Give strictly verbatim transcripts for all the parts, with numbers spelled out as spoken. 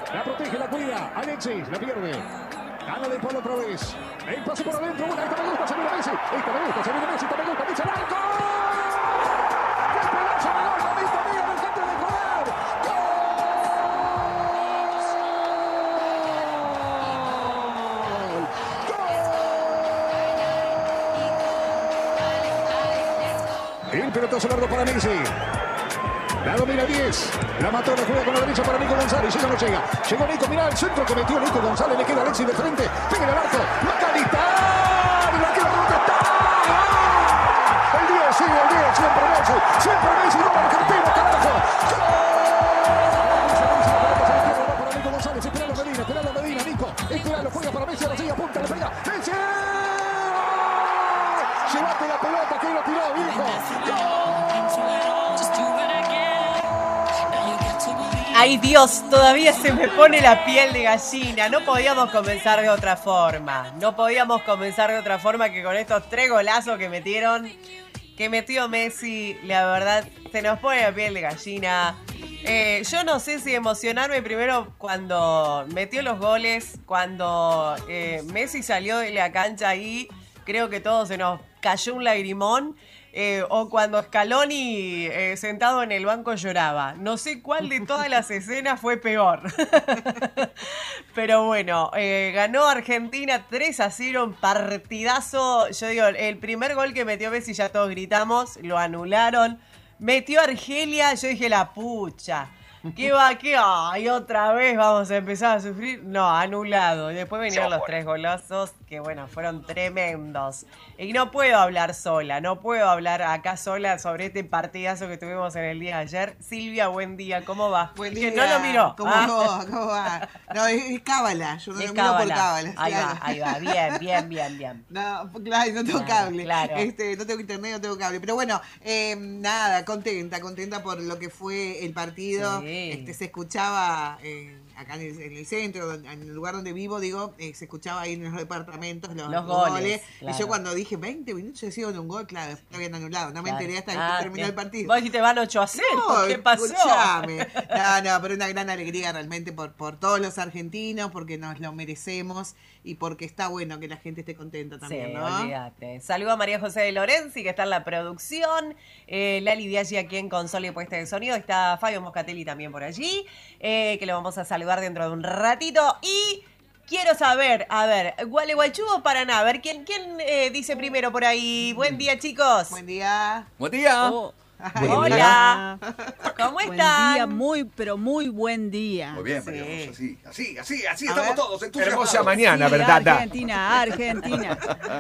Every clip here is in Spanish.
La protege, la cuida. Alexis, la pierde. Gana de Paul otra vez. El pase por adentro. Una, esta me gusta, se viene Messi. Esta me gusta, se viene Messi. Esta me gusta, Messi al arco. ¡Qué pedazo de gol! ¡Bonito, amigo! ¡Me encanta de jugar! ¡Gol! El pelotazo largo para Messi. La domina diez. La mató, la juega con la derecha para Nico González. Llega o no llega. Llegó Nico, mirá el centro que metió Nico González. Le queda Alexis de frente. Pega el arco. Macalista. Y la queda donde está. El diez, sí, el diez. Siempre Messi. Siempre Messi. Gol argentino, carajo. ¡Gol! Para Nico González. Esperalo Medina. Esperalo Medina. Nico. Esperalo. Juega para Messi. Ahora sigue a punta. Le pega. Messi. Llévate la pelota. Que lo tiró, viejo. ¡Gol! Ay Dios, todavía se me pone la piel de gallina. No podíamos comenzar de otra forma. No podíamos comenzar de otra forma que con estos tres golazos que metieron, que metió Messi. La verdad, se nos pone la piel de gallina. Eh, yo no sé si emocionarme primero cuando metió los goles, cuando eh, Messi salió de la cancha ahí. Creo que todo se nos cayó un lagrimón. Eh, o cuando Scaloni eh, sentado en el banco lloraba. No sé cuál de todas las escenas fue peor. Pero bueno, eh, ganó Argentina tres a cero, un partidazo. Yo digo, el primer gol que metió Messi ya todos gritamos, lo anularon. Metió Argelia, yo dije la pucha. ¿Qué va? ¿Qué? Ay, otra vez vamos a empezar a sufrir. No, anulado. Y después vinieron los tres golazos que, bueno, fueron tremendos. Y no puedo hablar sola, no puedo hablar acá sola sobre este partidazo que tuvimos en el día de ayer. Silvia, buen día, ¿cómo va? Buen día. día. No lo miró. ¿Cómo ¿Ah? va? ¿Cómo va? No, es, es cábala. Yo no Es lo miro por cábala. Ahí claro. va, ahí va. Bien, bien, bien, bien. No, claro, no tengo Claro, cable. claro. Este, no tengo internet, no tengo cable. Pero bueno, eh, nada, contenta, contenta por lo que fue el partido. Sí. Este, se escuchaba eh, acá en el, en el centro, en el lugar donde vivo, digo, eh, se escuchaba ahí en los departamentos los, Los los goles, goles. claro. Y yo cuando dije veinte minutos se hicieron un gol, claro, después habían anulado. No me Claro. enteré hasta Ah, que terminó bien. el partido. Vos dijiste van ocho a cero. No, ¿Qué pasó? escuchame. No, no, pero una gran alegría realmente por, por todos los argentinos, porque nos lo merecemos y porque está bueno que la gente esté contenta también, Sí, ¿no? olvídate. Saludo a María José de Lorenzi, que está en la producción. Eh, Lali Diaggi aquí en consola y puesta de sonido. Está Fabio Moscatelli también por allí, eh, que lo vamos a saludar dentro de un ratito. Y quiero saber, a ver, Gualeguaychú o Paraná. A ver, ¿quién, quién eh, dice primero por ahí? Buen día, chicos. Buen día. Buen día. Oh, Ay, Hola. ¿Cómo buen están? día, muy, pero muy buen día. Muy bien, Sí. María Rosa, así, así, así, así A estamos ver. todos entusiasmados. Hermosa mañana, Sí, ¿verdad? Argentina, Argentina.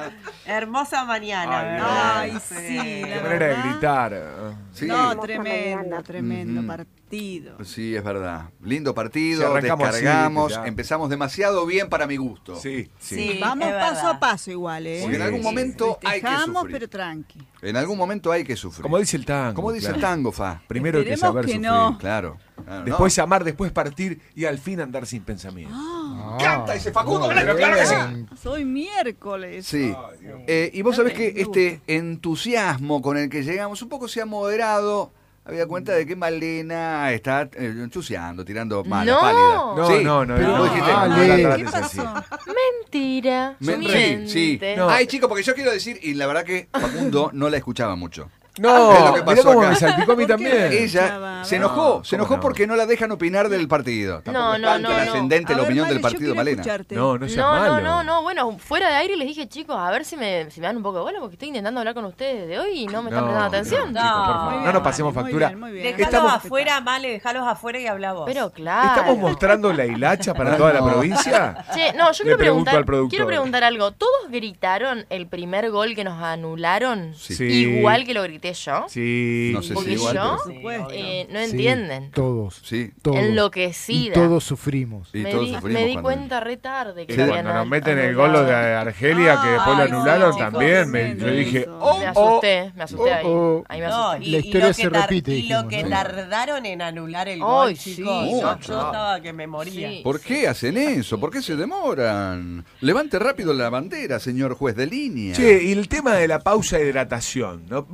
Hermosa mañana, Ay, ¿verdad? Ay, sí, la Qué manera de verdad. gritar. Sí. No, tremendo, tremendo Ujú. partido. Sí, es verdad. Lindo Si partido, arrancamos descargamos, así, ya. empezamos demasiado bien para mi gusto. Sí, sí. Sí. Vamos es paso verdad. a paso igual, ¿eh? Porque en algún Sí. momento hay que Festejamos, sufrir. pero tranqui. En algún momento hay que sufrir. Como dice el tango. Como dice claro. el tango, Fa. Primero hay que Esperemos saber que sufrir. no. Claro. claro, Después ¿no? amar, después partir y al fin andar sin pensamiento. ¡Canta ese Facundo! ¡Claro, claro que sí! Soy miércoles. Sí. Ay, Dios. Eh, y vos sabés que Me este entusiasmo con el que llegamos un poco se ha moderado. Había cuenta de que Malena está eh, ensuciando, tirando mala, No. pálida. No, Sí, no, no, pero no. vos dijiste, Ah, no, Ale. la ¿Qué trates así. pasó? Mentira. Me- Miente. sí, sí. No. Ay, chicos, porque yo quiero decir, y la verdad que Facundo no la escuchaba mucho. No, Es lo que mirá pasó cómo acá. me salpicó a mí ¿Por qué? también. Ella escuchaba, se ¿verdad? enojó, No, se enojó ¿cómo no? porque no la dejan opinar del partido. Tampoco No, es no, tan no, trascendente A la ver, opinión Male, del yo partido, quiero Malena. escucharte. No, no seas No, malo. no, no, no, bueno, fuera de aire les dije, chicos, a ver si me, si me dan un poco de bola porque estoy intentando hablar con ustedes de hoy y no me están No, prestando atención. no, chicos, por No. favor. Muy No bien, nos pasemos Male, factura. Muy bien, muy bien. Dejalos Estamos- afuera, Male, dejalos afuera y habla vos. Pero claro. ¿Estamos mostrando la hilacha para toda la provincia? Che, no, yo Le quiero pregunto preguntar, al productor. quiero preguntar algo. ¿Todos gritaron el primer gol que nos anularon? Sí. Sí. Igual que lo grité yo. Sí. No sé si Porque igual, yo pero- Por supuesto. eh, no Sí, entienden. Todos. Sí. Todos. Enloquecida. Y todos sufrimos. Y me todos di, sufrimos me di cuando- cuenta re tarde que Y lo cuando habían nos an- meten el anulado. gol de Argelia, que después lo Ay, anularon sí, chicos, también, me- tremendo yo dije, eso. oh, Me oh, asusté, me asusté ahí. oh, oh. Ahí me No, asusté. y, La y historia lo se que tar- repite, Y lo dijimos, que ¿no? tardaron en anular el gol, Ay, chicos. sí, yo, no, yo no. estaba que me moría. Sí. ¿Por qué hacen eso? ¿Por qué se demoran? Levante rápido la bandera, señor juez de línea. Che, y el tema de la pausa de hidratación, ¿no? Vamos a seguir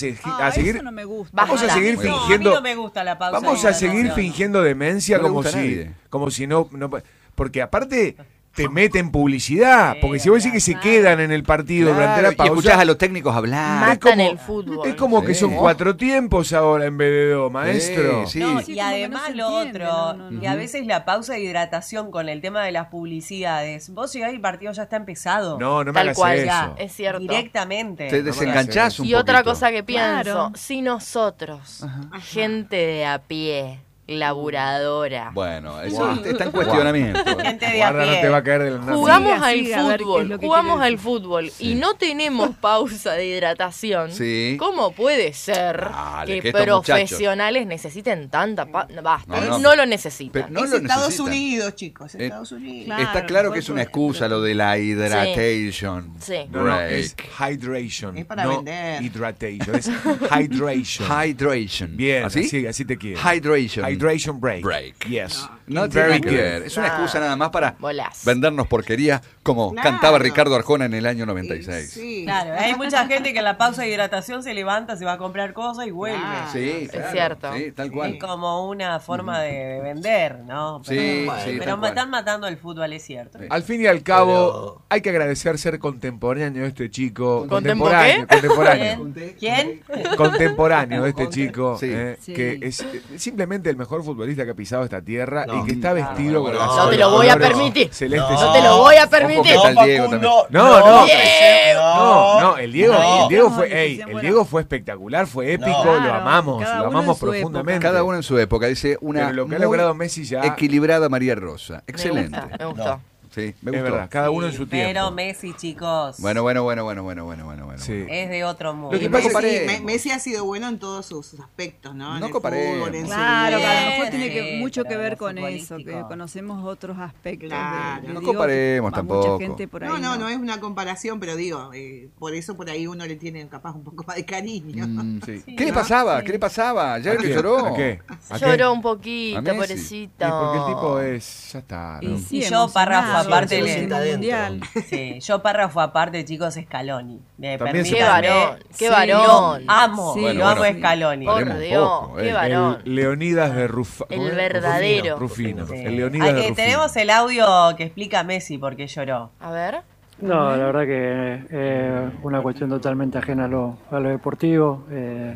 se- Ah, a seguir, eso no me gusta. vamos a Basta. seguir No, a mí fingiendo, no me gusta la pausa. vamos de a seguir hidratación. fingiendo demencia No le como gusta a si, nadie. como si no, no, porque aparte te meten publicidad, porque si vos decís que se quedan en el partido durante la Claro, y escuchás pausa, a los técnicos hablar. Matan como- el fútbol. es como que Sí. son cuatro tiempos ahora en vez de dos, maestro. Sí, sí. No, Sí, y como que además no se lo entiende, otro, no, no, que a veces la pausa de hidratación con el tema de las publicidades, vos llegás y el partido ya está empezado. No, no me Tal hagas cual, eso. Ya, es cierto. Directamente. Te desenganchás un Y otra poquito. cosa que pienso, Claro. si nosotros, gente de a pie, laburadora, Bueno, eso Guau. está en cuestionamiento. ¿eh? Gente de a Guarda, no pie. te va a caer de la nada. jugamos Siga, al siga, a ver qué es fútbol, lo que jugamos quiere al decir. fútbol Sí. y no tenemos pausa de hidratación. Sí. ¿Cómo puede ser Dale, que que estos profesionales necesiten tanta pausa? Basta, No, no, no. lo necesitan. Pero no es lo Estados necesitan. Unidos, chicos, Eh, Estados Unidos. Claro. Está claro que es una excusa lo de la hidratation. Sí. No, no, es break. hydration. Es para no vender. hydration, es hydration. Hydration. Bien, ¿Así? así, así te quiero. Hydration. Hydration break. Break. Yes. No tiene Very nada que good. ver. Es una excusa nada más para Bolás. vendernos porquería como Claro. cantaba Ricardo Arjona en el año noventa y seis. Sí. Claro, hay mucha gente que en la pausa de hidratación se levanta, se va a comprar cosas y vuelve. Claro. Sí, claro. cierto. Sí, tal Es cual. como una forma de, de vender, ¿no? Sí, Pero, sí, pero tal cual. están matando el fútbol, es cierto. Al fin y al cabo, Pero- hay que agradecer ser contemporáneo de este chico. ¿Contempo Contemporáneo. qué? Contemporáneo. ¿Quién? ¿Quién? Contemporáneo de este chico, Sí. eh, Sí. que es eh, simplemente el mejor futbolista que ha pisado esta tierra No. y que está vestido con No, las no te lo voy a colores permitir. celestes. No. No te lo voy a Ojo permitir. que está el Diego también. No, no. Diego. No, no, el Diego, No. el Diego fue, No, ey, decían, el bueno. Diego fue espectacular, fue épico, No. lo Claro, amamos, cada lo uno amamos en su profundamente. época. Cada uno en su época. Dice una Pero lo que ha muy logrado Messi ya equilibrada María Rosa. Me Excelente. gusta, me gustó. Sí, me es gustó. verdad, cada uno en Sí, su Pero tiempo. Messi, chicos, Bueno, bueno, bueno, bueno, bueno, bueno, bueno, bueno. Sí. es de otro mundo. Lo que Y pasa- Messi, comparemos. Me- Messi ha sido bueno en todos sus aspectos, ¿no? En No el comparemos. fútbol, en su Claro, que a lo vida. mejor tiene que, Sí, mucho que pero ver lo con eso, que futbolístico. conocemos otros aspectos. Claro. de, de No Diego, comparemos va tampoco. Mucha gente por ahí, No, no, no es una comparación, pero digo, eh, por eso por ahí uno le tiene capaz un poco más de cariño. Mm, sí. Sí, ¿Qué le ¿no? pasaba? Sí. ¿Qué le pasaba? ¿Ya ¿A que qué? lloró? ¿A qué? ¿A qué? Lloró un ¿A poquito, Messi? pobrecito. Sí, porque el tipo es, ya está, ¿no? Y, sí, Y yo, párrafo emocionado, aparte, el le- último Adentro. mundial. Sí, yo párrafo aparte, chicos, Scaloni. Me También se- Qué permítanme. varón, qué Sí, varón. Lo amo, Sí. lo Bueno, amo a bueno. Scaloni. Por Paremos un Dios, poco, qué eh. varón. El Leonidas de Rufa, El ¿cómo es? verdadero. Rufino. Sí. El Leonidas Ah, de eh, Rufino. tenemos el audio que explica Messi por qué lloró. A ver. No, la verdad que eh, una cuestión totalmente ajena a lo, a lo deportivo. Eh,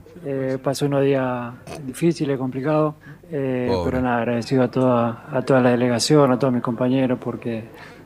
eh, pasó unos días difíciles, complicados, eh, Pobre. pero nada, agradecido a toda, a toda la delegación, a todos mis compañeros, porque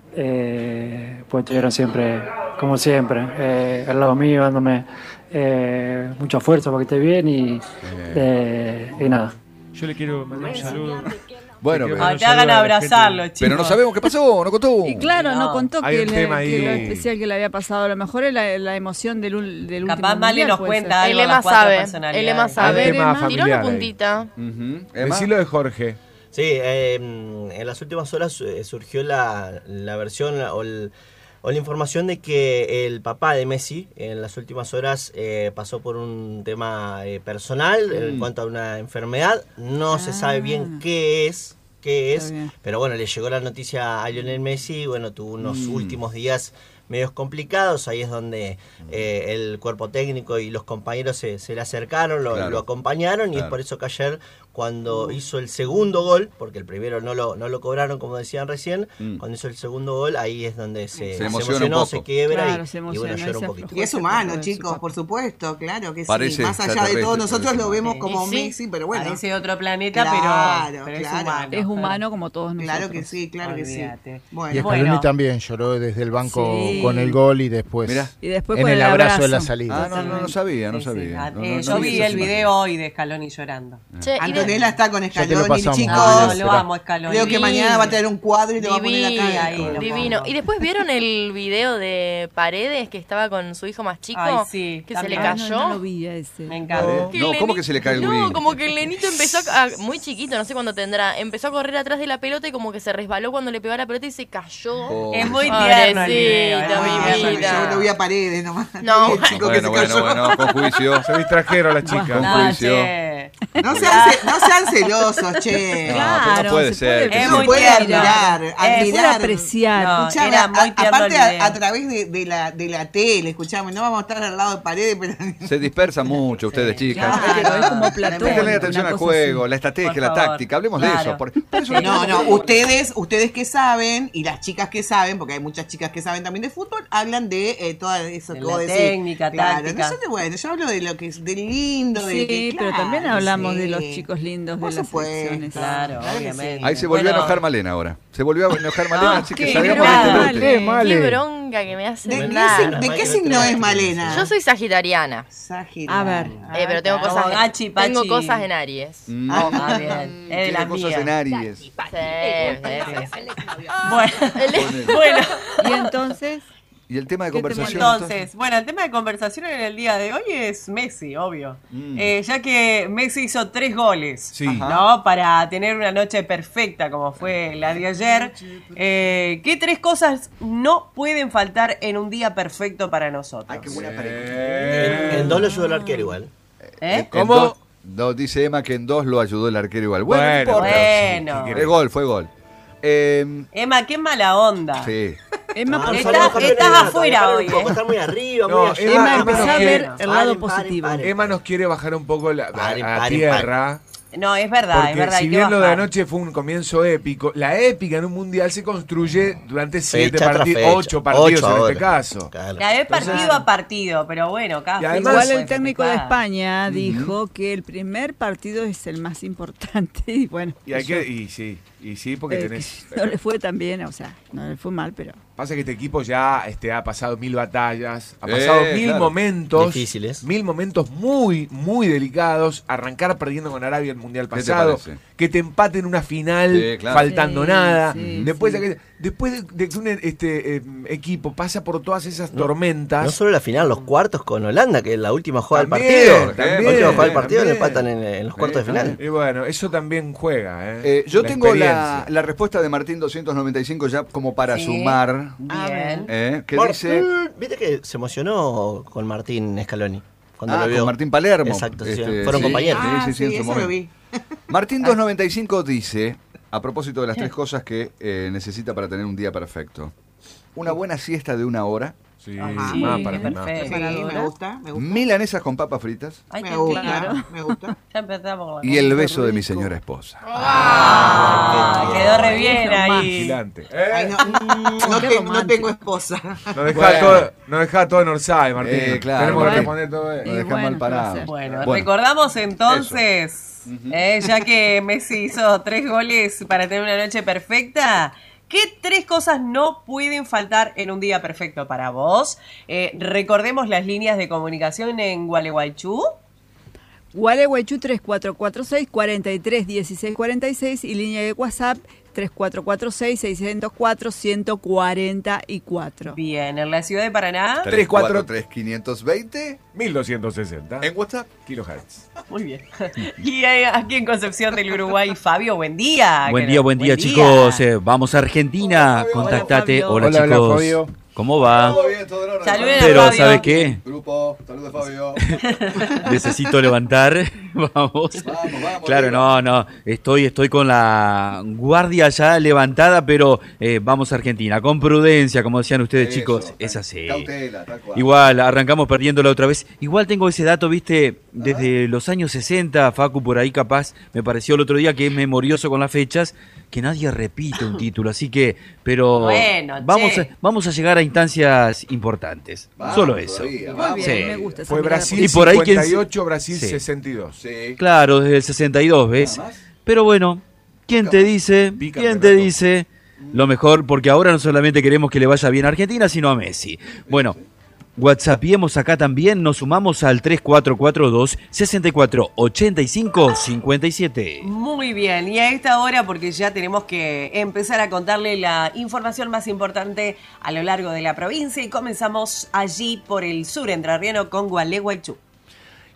eh, pues estuvieron siempre, como siempre, eh, al lado mío, dándome eh, mucha fuerza para que esté bien y, eh, y nada. Yo le quiero mandar un saludo. Bueno, Te pero, Ah, un te hagan saludo a la abrazarlo, gente. chicos. pero no sabemos qué pasó, no contó. Y claro, no, No. contó Hay que, un le- tema que ahí. lo especial que le había pasado. A lo mejor es la, la emoción del, ul- del último Capaz Male mundial, nos puede cuenta ser. algo El a las Emma cuatro sabe. personalidades. El Emma Hay sabe. un tema Tiró una familiar ahí. puntita. Ujú. Emma. Decilo de Jorge. Sí, eh, en las últimas horas eh, surgió la, la versión o, el- o la información de que el papá de Messi en las últimas horas eh, pasó por un tema eh, personal en Mm. cuanto a una enfermedad. No se sabe bien Ah. qué es, qué Está es, bien. pero bueno, le llegó la noticia a Lionel Messi y bueno, tuvo unos Mm. últimos días medios complicados. Ahí es donde eh, el cuerpo técnico y los compañeros se, se le acercaron, lo, Claro. lo acompañaron y es Claro. por eso que ayer cuando hizo el segundo gol, porque el primero no lo, no lo cobraron como decían recién, Mm. cuando hizo el segundo gol ahí es donde se, Se se emociona un emocionó, poco. se quiebra Claro, y, se y bueno, emociona, llora un ese poquito. aflojo. Y es humano, Por su chicos, papá. por supuesto, claro que sí. Parece Más allá de extraterrestre, todo, nosotros parece lo vemos humano. como Y sí, Messi, pero bueno. Parece otro planeta, Claro, pero, pero es claro. humano. Es humano como todos nosotros. Claro que sí, claro que sí. Olvídate. Bueno, Y Scaloni Bueno. también lloró desde el banco Sí. con el gol y después Mirá. Y después en con el, el abrazo de la abrazo. salida. Ah, no, no, no sabía, no Sí, sí. sabía. Ah, No, eh, no, yo no vi esas el imágenes. video hoy de Scaloni llorando. Che, y de- Antonella está con te lo Scaloni, pasamos. chicos. No, lo será. amo, Scaloni. Creo que mañana va a tener un cuadro y lo va a poner Divino, acá. ahí, lo divino. pongo. Y después vieron el video de Paredes que estaba con su hijo más chico, Ay, sí, que se le también. Ah, cayó. no, no lo vi a ese. Me encanta. No, Que no, el ¿cómo neni- que se le cae el No, gurí? como que el nenito empezó, a, muy chiquito, no sé cuándo tendrá, empezó a correr atrás de la pelota y como que se resbaló cuando le pegó a la pelota y se cayó. Oh. Es muy tierno el video. Pobrecita, es muy mi tierno el vida. video. Yo lo vi a Paredes nomás. No, El chico que Bueno, se bueno, cayó. bueno, con juicio. Se distrajeron la chica. Con No, juicio. che. No sean, ce- no sean celosos, che. No, Claro, pero no puede se ser. puede que Es Se sea- muy puede tierno. admirar, Es admirar. Puede apreciar. No, Escuchame, era a- muy tierno aparte el a, video. a través de, de la, de la tele, escuchame, no vamos a estar al lado de paredes, pero... Se dispersan mucho ustedes, chicas. Claro, Claro, es como Platón. Prestenle atención una al cosa juego, así. la estrategia, Por la favor. táctica. Hablemos de Claro. eso. Por, por eso No, no, ustedes, ustedes que saben, y las chicas que saben, porque hay muchas chicas que saben también de fútbol, hablan de eh, toda eso De que la vos decís. técnica, Claro, táctica. nosotros, bueno, yo hablo de lo que es del lindo, de Sí, que, pero claro, también hablamos sí. de los chicos lindos de Por las supuesto. selecciones. Claro, Claro que obviamente. sí. Ahí se volvió Bueno, a enojar Malena ahora. Se volvió a enojar Malena, Ah, así que qué salgamos nada. de este ¿Qué, lote. Male? Qué bronca que me hace ¿De, qué hablar. sig- ¿de qué signo es Malena? Yo soy sagitariana, Sagitario. A ver. eh, pero tengo Como cosas, Gachi, Pachi. tengo cosas en Aries. Mm, Ah, bien. Es de tiene las cosas mías. en Aries. Sí, sí, sí. Bueno, Ponele. bueno. Y entonces, Y el tema de ¿Qué tema? conversación. Entonces, bueno, el tema de conversación en el día de hoy es Messi, obvio. Mm. Eh, ya que Messi hizo tres goles, Sí. ¿no? Para tener una noche perfecta como fue la de ayer. Eh, ¿Qué tres cosas no pueden faltar en un día perfecto para nosotros? Ay, qué buena pregunta. En, en dos lo ayudó el arquero igual. ¿Eh? ¿Cómo? En dos- dos, dice Emma que en dos lo ayudó el arquero igual. Bueno, Bueno, no importa. Bueno. ¿qué Fue gol, fue gol. Eh, Emma, qué mala onda. sí. Emma, Ah, por Estás- no, favor, no, estás no, no, afuera no, no, hoy, no, eh. Está muy arriba, No, muy allá. Emma- Emma, Emma empezá no a quiere- ver el lado Paren, paren, positivo. paren. Emma nos quiere bajar un poco la, a, Paren, a paren, tierra. No, es verdad, Porque es verdad. si hay que bien lo de bajar. anoche fue un comienzo épico, la épica en un mundial se construye durante siete Fecha tras partidos, fecha. ocho partidos Ocho en ahora. este caso. Claro. La de Entonces- partido a partido, pero bueno, cada Y además- Igual fútbol el puede técnico de festejar. España dijo que el primer partido es el más importante y bueno, Y hay eso, que, y sí, y sí, porque eh, tenés. que no le fue tan bien, o sea, no le fue mal, pero Pasa que este equipo ya este, ha pasado mil batallas, ha pasado Eh, mil claro. momentos, Difíciles. mil momentos muy, muy delicados. Arrancar perdiendo con Arabia el mundial ¿Qué te pasado, parece? que te empaten una final Sí, claro. faltando Sí, nada. sí, después, sí. De que, después de- de que un este, eh, equipo pasa por todas esas tormentas. No solo la final, los cuartos con Holanda, que es la última jugada También, del partido. también, la última jugada del partido también. le empatan en, en los cuartos de final. Y bueno, eso también juega. ¿eh? Eh, yo La tengo la, experiencia. la respuesta de Martín doscientos noventa y cinco ya como para Sí. sumar. Bien. eh, que Mar- dice. mm, Viste que se emocionó con Martín Scaloni. Cuando Ah, lo vio. con Martín Palermo. Exacto, sí, Este, fueron sí. compañeros. Ah, Sí, sí, sí, en su eso momento. lo vi. Martín doscientos noventa y cinco dice, a propósito de las tres cosas que eh, necesita para tener un día perfecto. Una buena siesta de una hora, Sí, Ajá. más Sí, para mí, más. perfecto. Sí, Paradora. me gusta, me gusta. milanesas con papas fritas Ay, Me qué gusta, claro. me gusta. Ya empezamos con la y el cosa. beso de mi señora esposa. Ah, quedó re bien ahí. Vigilante. Ay, no, mm, no, Qué te- no romántico. tengo esposa. Nos dejaba Bueno. todo, nos dejaba todo en Orsay, Martín. Eh, claro, Tenemos que Martín. responder todo eso. Lo Y deja bueno, mal ¿qué va a parado. hacer? Bueno, Bueno, recordamos entonces, eh, ya que Messi hizo tres goles para tener una noche perfecta, ¿qué tres cosas no pueden faltar en un día perfecto para vos? Eh, recordemos las líneas de comunicación en Gualeguaychú. Gualeguaychú tres cuatro cuatro seis, cuatro tres uno seis cuatro seis y línea de WhatsApp tres cuatro cuatro seis, seis cero cuatro, uno cuatro cuatro. Bien, en la ciudad de Paraná. tres cuatro tres, quinientos veinte mil doscientos sesenta en WhatsApp. kilohertz. Muy bien. Y eh, aquí en Concepción del Uruguay, Fabio, buen día. Buen Que- día, buen día, chicos. Eh, vamos a Argentina. Contactate. Fabio. Hola, Hola, hola, chicos. Fabio. ¿Cómo va? Todo bien, todo en orden. Saluden a Pero, Fabio. ¿sabe qué? Grupo, saludos Fabio. Necesito levantar. Vamos. Vamos, vamos. Claro, arriba. no, no. Estoy, estoy con la guardia ya levantada, pero eh, vamos a Argentina. Con prudencia, como decían ustedes, Eso, chicos. Es así. Cautela, tal cual. Igual, arrancamos perdiéndola otra vez. Igual tengo ese dato, viste, desde los años sesenta, Facu, por ahí capaz, me pareció el otro día que es memorioso con las fechas, que nadie repite un título, así que, pero Bueno, vamos, che. a, vamos a llegar a instancias importantes. Vamos Solo eso. todavía, Muy vamos. bien, Sí. me gusta esa Fue mirada Brasil Y por ahí, ¿quién se- cincuenta y ocho, Brasil Sí. sesenta y dos. Sí. Claro, desde el sesenta y dos, ¿ves? Nada más. Pero bueno, ¿quién te dice? ¿Quién Bicampeonato. te dice? Lo mejor, porque ahora no solamente queremos que le vaya bien a Argentina, sino a Messi. Bueno, WhatsAppiemos acá también, nos sumamos al tres cuatro cuatro dos, seis cuatro, ocho cinco, cinco siete. Muy bien, y a esta hora, porque ya tenemos que empezar a contarle la información más importante a lo largo de la provincia, y comenzamos allí por el sur entrerriano con Gualeguaychú.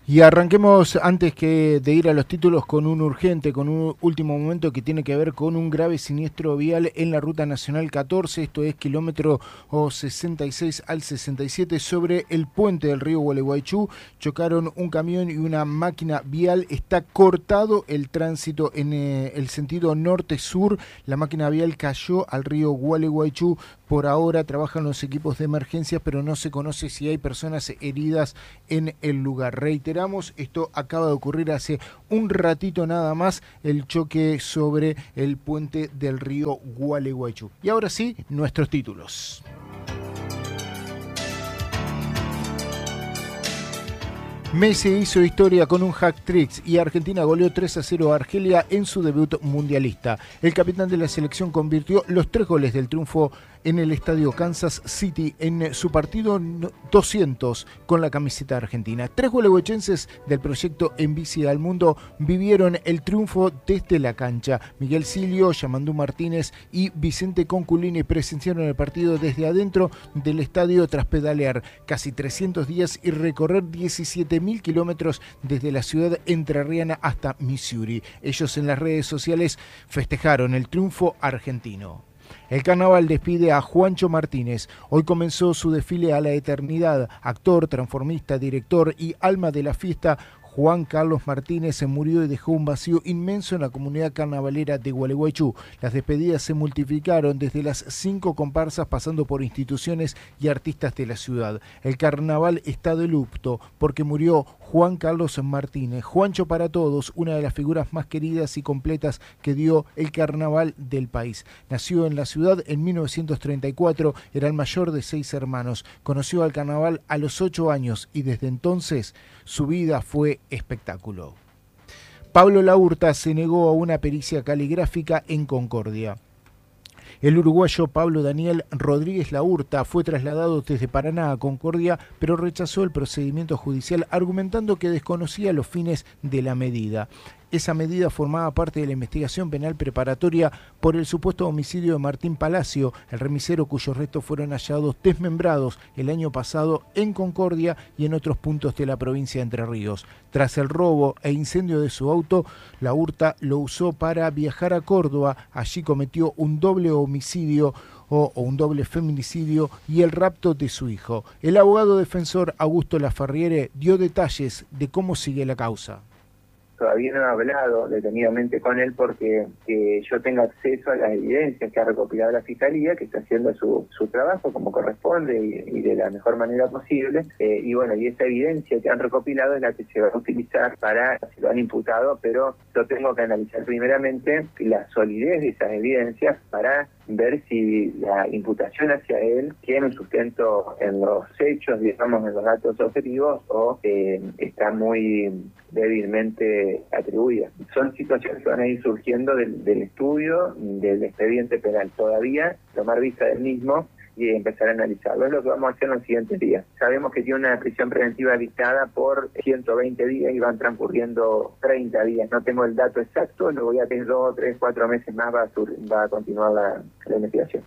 Y arranquemos antes que de ir a los títulos con un urgente, con un último momento que tiene que ver con un grave siniestro vial en la Ruta Nacional catorce, esto es kilómetro sesenta y seis al sesenta y siete sobre el puente del río Gualeguaychú. Chocaron un camión y una máquina vial, está cortado el tránsito en eh, el sentido norte-sur, la máquina vial cayó al río Gualeguaychú. Por ahora trabajan los equipos de emergencia, pero no se conoce si hay personas heridas en el lugar. Reiteramos, esto acaba de ocurrir hace un ratito nada más, el choque sobre el puente del río Gualeguaychú. Y ahora sí, nuestros títulos. Messi hizo historia con un hat-trick y Argentina goleó tres a cero a Argelia en su debut mundialista. El capitán de la selección convirtió los tres goles del triunfo en el estadio Kansas City en su partido doscientos con la camiseta argentina. Tres gualeguaychenses del proyecto En Bici al Mundo vivieron el triunfo desde la cancha. Miguel Silio, Yamandú Martínez y Vicente Conculini presenciaron el partido desde adentro del estadio tras pedalear casi trescientos días y recorrer diecisiete mil kilómetros desde la ciudad entrerriana hasta Missouri. Ellos en las redes sociales festejaron el triunfo argentino. El carnaval despide a Juancho Martínez. Hoy comenzó su desfile a la eternidad. Actor, transformista, director y alma de la fiesta, Juan Carlos Martínez se murió y dejó un vacío inmenso en la comunidad carnavalera de Gualeguaychú. Las despedidas se multiplicaron desde las cinco comparsas pasando por instituciones y artistas de la ciudad. El carnaval está de luto porque murió Juan Carlos Martínez. Juancho para todos, una de las figuras más queridas y completas que dio el carnaval del país. Nació en la ciudad en mil novecientos treinta y cuatro, era el mayor de seis hermanos. Conoció al carnaval a los ocho años y desde entonces su vida fue espectáculo. Pablo Laurta se negó a una pericia caligráfica en Concordia. El uruguayo Pablo Daniel Rodríguez Laurta fue trasladado desde Paraná a Concordia, pero rechazó el procedimiento judicial argumentando que desconocía los fines de la medida. Esa medida formaba parte de la investigación penal preparatoria por el supuesto homicidio de Martín Palacio, el remisero cuyos restos fueron hallados desmembrados el año pasado en Concordia y en otros puntos de la provincia de Entre Ríos. Tras el robo e incendio de su auto, Laurta lo usó para viajar a Córdoba. Allí cometió un doble homicidio o, o un doble feminicidio y el rapto de su hijo. El abogado defensor Augusto Laferriere dio detalles de cómo sigue la causa. Todavía no he hablado detenidamente con él porque que yo tenga acceso a las evidencias que ha recopilado la Fiscalía, que está haciendo su, su trabajo como corresponde y, y de la mejor manera posible. Eh, y bueno, y esa evidencia que han recopilado es la que se va a utilizar para, si lo han imputado, pero yo tengo que analizar primeramente la solidez de esas evidencias para ver si la imputación hacia él tiene un sustento en los hechos, digamos, en los datos objetivos, o eh, está muy débilmente atribuida. Son situaciones que van a ir surgiendo del, del estudio del expediente penal. Todavía tomar vista del mismo y empezar a analizarlo. Es lo que vamos a hacer en los siguientes días. Sabemos que tiene una prisión preventiva dictada por ciento veinte días y van transcurriendo treinta días. No tengo el dato exacto, lo voy a tener dos, tres, cuatro meses más, va a, sur, va a continuar la, la investigación.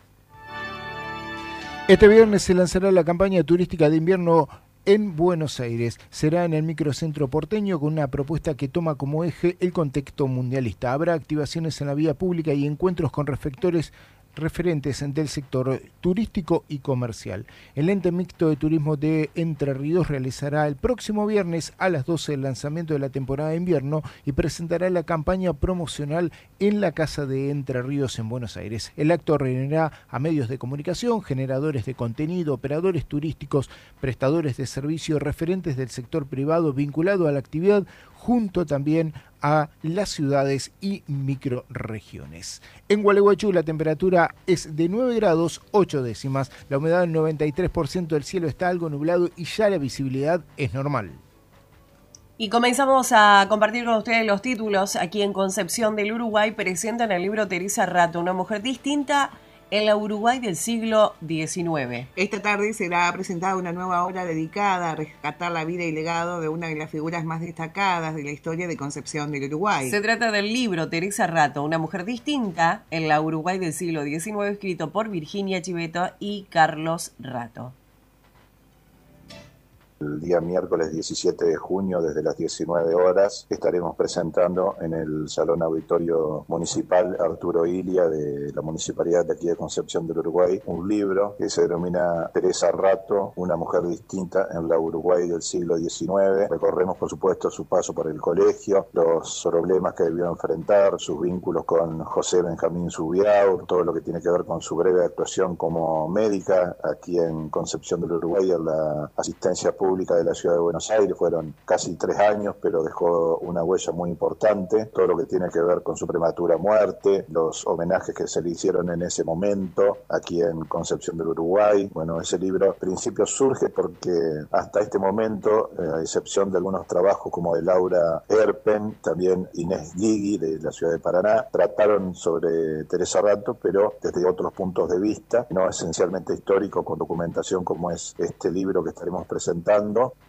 Este viernes se lanzará la campaña turística de invierno en Buenos Aires. Será en el microcentro porteño con una propuesta que toma como eje el contexto mundialista. Habrá activaciones en la vía pública y encuentros con reflectores referentes del sector turístico y comercial. El ente mixto de turismo de Entre Ríos realizará el próximo viernes a las doce el lanzamiento de la temporada de invierno y presentará la campaña promocional en la Casa de Entre Ríos en Buenos Aires. El acto reunirá a medios de comunicación, generadores de contenido, operadores turísticos, prestadores de servicios, referentes del sector privado vinculado a la actividad, junto también a las ciudades y microrregiones. En Gualeguaychú la temperatura es de nueve grados ocho décimas, la humedad del noventa y tres por ciento, del cielo está algo nublado y ya la visibilidad es normal. Y comenzamos a compartir con ustedes los títulos. Aquí en Concepción del Uruguay presentan el libro Teresa Rato, una mujer distinta en la Uruguay del siglo diecinueve. Esta tarde será presentada una nueva obra dedicada a rescatar la vida y legado de una de las figuras más destacadas de la historia de Concepción del Uruguay. Se trata del libro Teresa Rato, una mujer distinta en la Uruguay del siglo diecinueve, escrito por Virginia Chiveto y Carlos Rato. El día miércoles diecisiete de junio, desde las diecinueve horas, estaremos presentando en el Salón Auditorio Municipal Arturo Ilia de la Municipalidad de aquí de Concepción del Uruguay, un libro que se denomina Teresa Rato, una mujer distinta en la Uruguay del siglo diecinueve. Recorremos, por supuesto, su paso por el colegio, los problemas que debió enfrentar, sus vínculos con José Benjamín Subiaur, todo lo que tiene que ver con su breve actuación como médica aquí en Concepción del Uruguay en la asistencia pública de la Ciudad de Buenos Aires. Fueron casi tres años, pero dejó una huella muy importante. Todo lo que tiene que ver con su prematura muerte, los homenajes que se le hicieron en ese momento aquí en Concepción del Uruguay. Bueno, ese libro al principio surge porque hasta este momento, eh, a excepción de algunos trabajos como de Laura Erpen, también Inés Guigui de la Ciudad de Paraná, trataron sobre Teresa Rato, pero desde otros puntos de vista, no esencialmente histórico, con documentación como es este libro que estaremos presentando.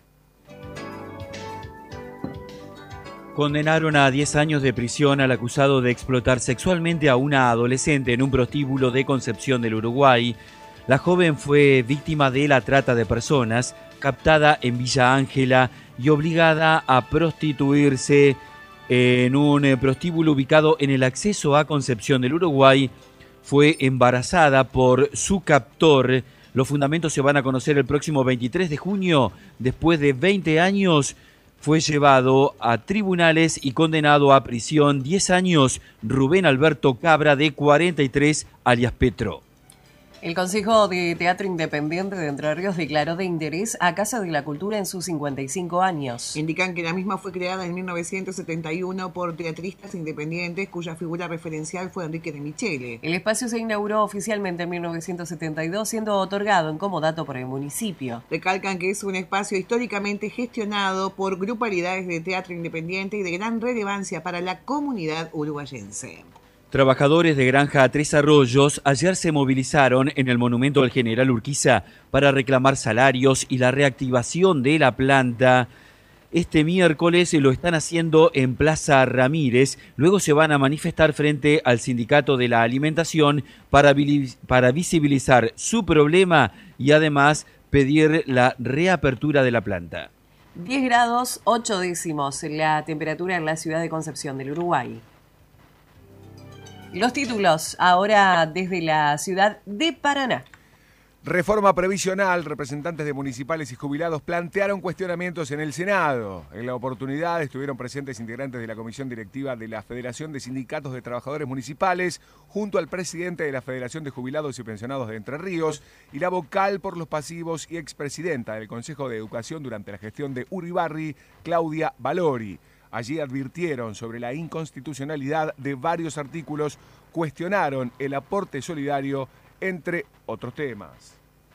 Condenaron a diez años de prisión al acusado de explotar sexualmente a una adolescente en un prostíbulo de Concepción del Uruguay. La joven fue víctima de la trata de personas, captada en Villa Ángela y obligada a prostituirse en un prostíbulo ubicado en el acceso a Concepción del Uruguay. Fue embarazada por su captor. Los fundamentos se van a conocer el próximo veintitrés de junio. Después de veinte años, fue llevado a tribunales y condenado a prisión diez años Rubén Alberto Cabra, de cuarenta y tres, alias Petro. El Consejo de Teatro Independiente de Entre Ríos declaró de interés a Casa de la Cultura en sus cincuenta y cinco años. Indican que la misma fue creada en mil novecientos setenta y uno por teatristas independientes cuya figura referencial fue Enrique de Michele. El espacio se inauguró oficialmente en mil novecientos setenta y dos, siendo otorgado en comodato por el municipio. Recalcan que es un espacio históricamente gestionado por grupalidades de teatro independiente y de gran relevancia para la comunidad uruguayense. Trabajadores de Granja Tres Arroyos ayer se movilizaron en el monumento al General Urquiza para reclamar salarios y la reactivación de la planta. Este miércoles lo están haciendo en Plaza Ramírez. Luego se van a manifestar frente al Sindicato de la Alimentación para, para visibilizar su problema y además pedir la reapertura de la planta. diez grados, ocho décimos la temperatura en la ciudad de Concepción del Uruguay. Los títulos ahora desde la ciudad de Paraná. Reforma previsional. Representantes de municipales y jubilados plantearon cuestionamientos en el Senado. En la oportunidad estuvieron presentes integrantes de la comisión directiva de la Federación de Sindicatos de Trabajadores Municipales, junto al presidente de la Federación de Jubilados y Pensionados de Entre Ríos y la vocal por los pasivos y expresidenta del Consejo de Educación durante la gestión de Uribarri, Claudia Valori. Allí advirtieron sobre la inconstitucionalidad de varios artículos, cuestionaron el aporte solidario, entre otros temas.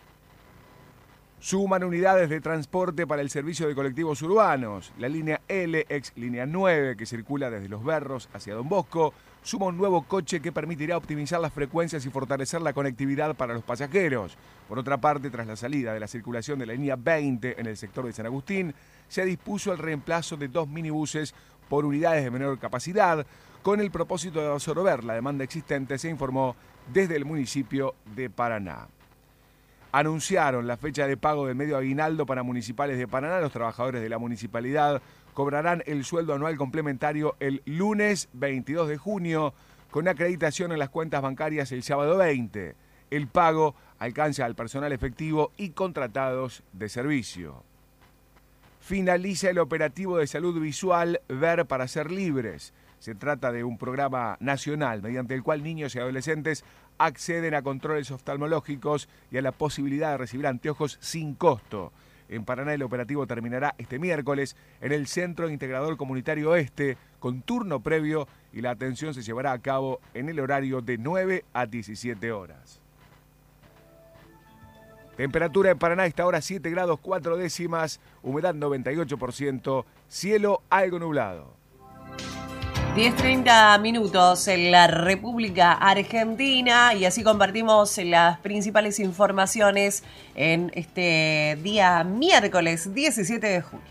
Suman unidades de transporte para el servicio de colectivos urbanos. La línea L, ex línea nueve, que circula desde Los Berros hacia Don Bosco, suma un nuevo coche que permitirá optimizar las frecuencias y fortalecer la conectividad para los pasajeros. Por otra parte, tras la salida de la circulación de la línea veinte en el sector de San Agustín, se dispuso el reemplazo de dos minibuses por unidades de menor capacidad, con el propósito de absorber la demanda existente, se informó desde el municipio de Paraná. Anunciaron la fecha de pago del medio aguinaldo para municipales de Paraná. Los trabajadores de la municipalidad cobrarán el sueldo anual complementario el lunes veintidós de junio, con acreditación en las cuentas bancarias el sábado veinte. El pago alcanza al personal efectivo y contratados de servicio. Finaliza el operativo de salud visual Ver para Ser Libres. Se trata de un programa nacional mediante el cual niños y adolescentes acceden a controles oftalmológicos y a la posibilidad de recibir anteojos sin costo. En Paraná el operativo terminará este miércoles en el Centro Integrador Comunitario Este, con turno previo, y la atención se llevará a cabo en el horario de nueve a diecisiete horas. Temperatura en Paraná a esta hora siete grados cuatro décimas, humedad noventa y ocho por ciento, cielo algo nublado. diez treinta minutos en la República Argentina, y así compartimos las principales informaciones en este día miércoles diecisiete de junio.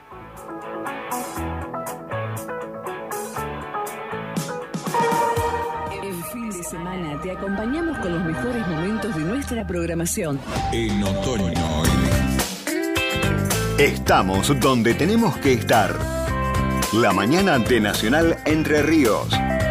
El fin de semana te acompañamos con los mejores momentos de nuestra programación. En otoño. Estamos donde tenemos que estar. La mañana de Nacional Entre Ríos.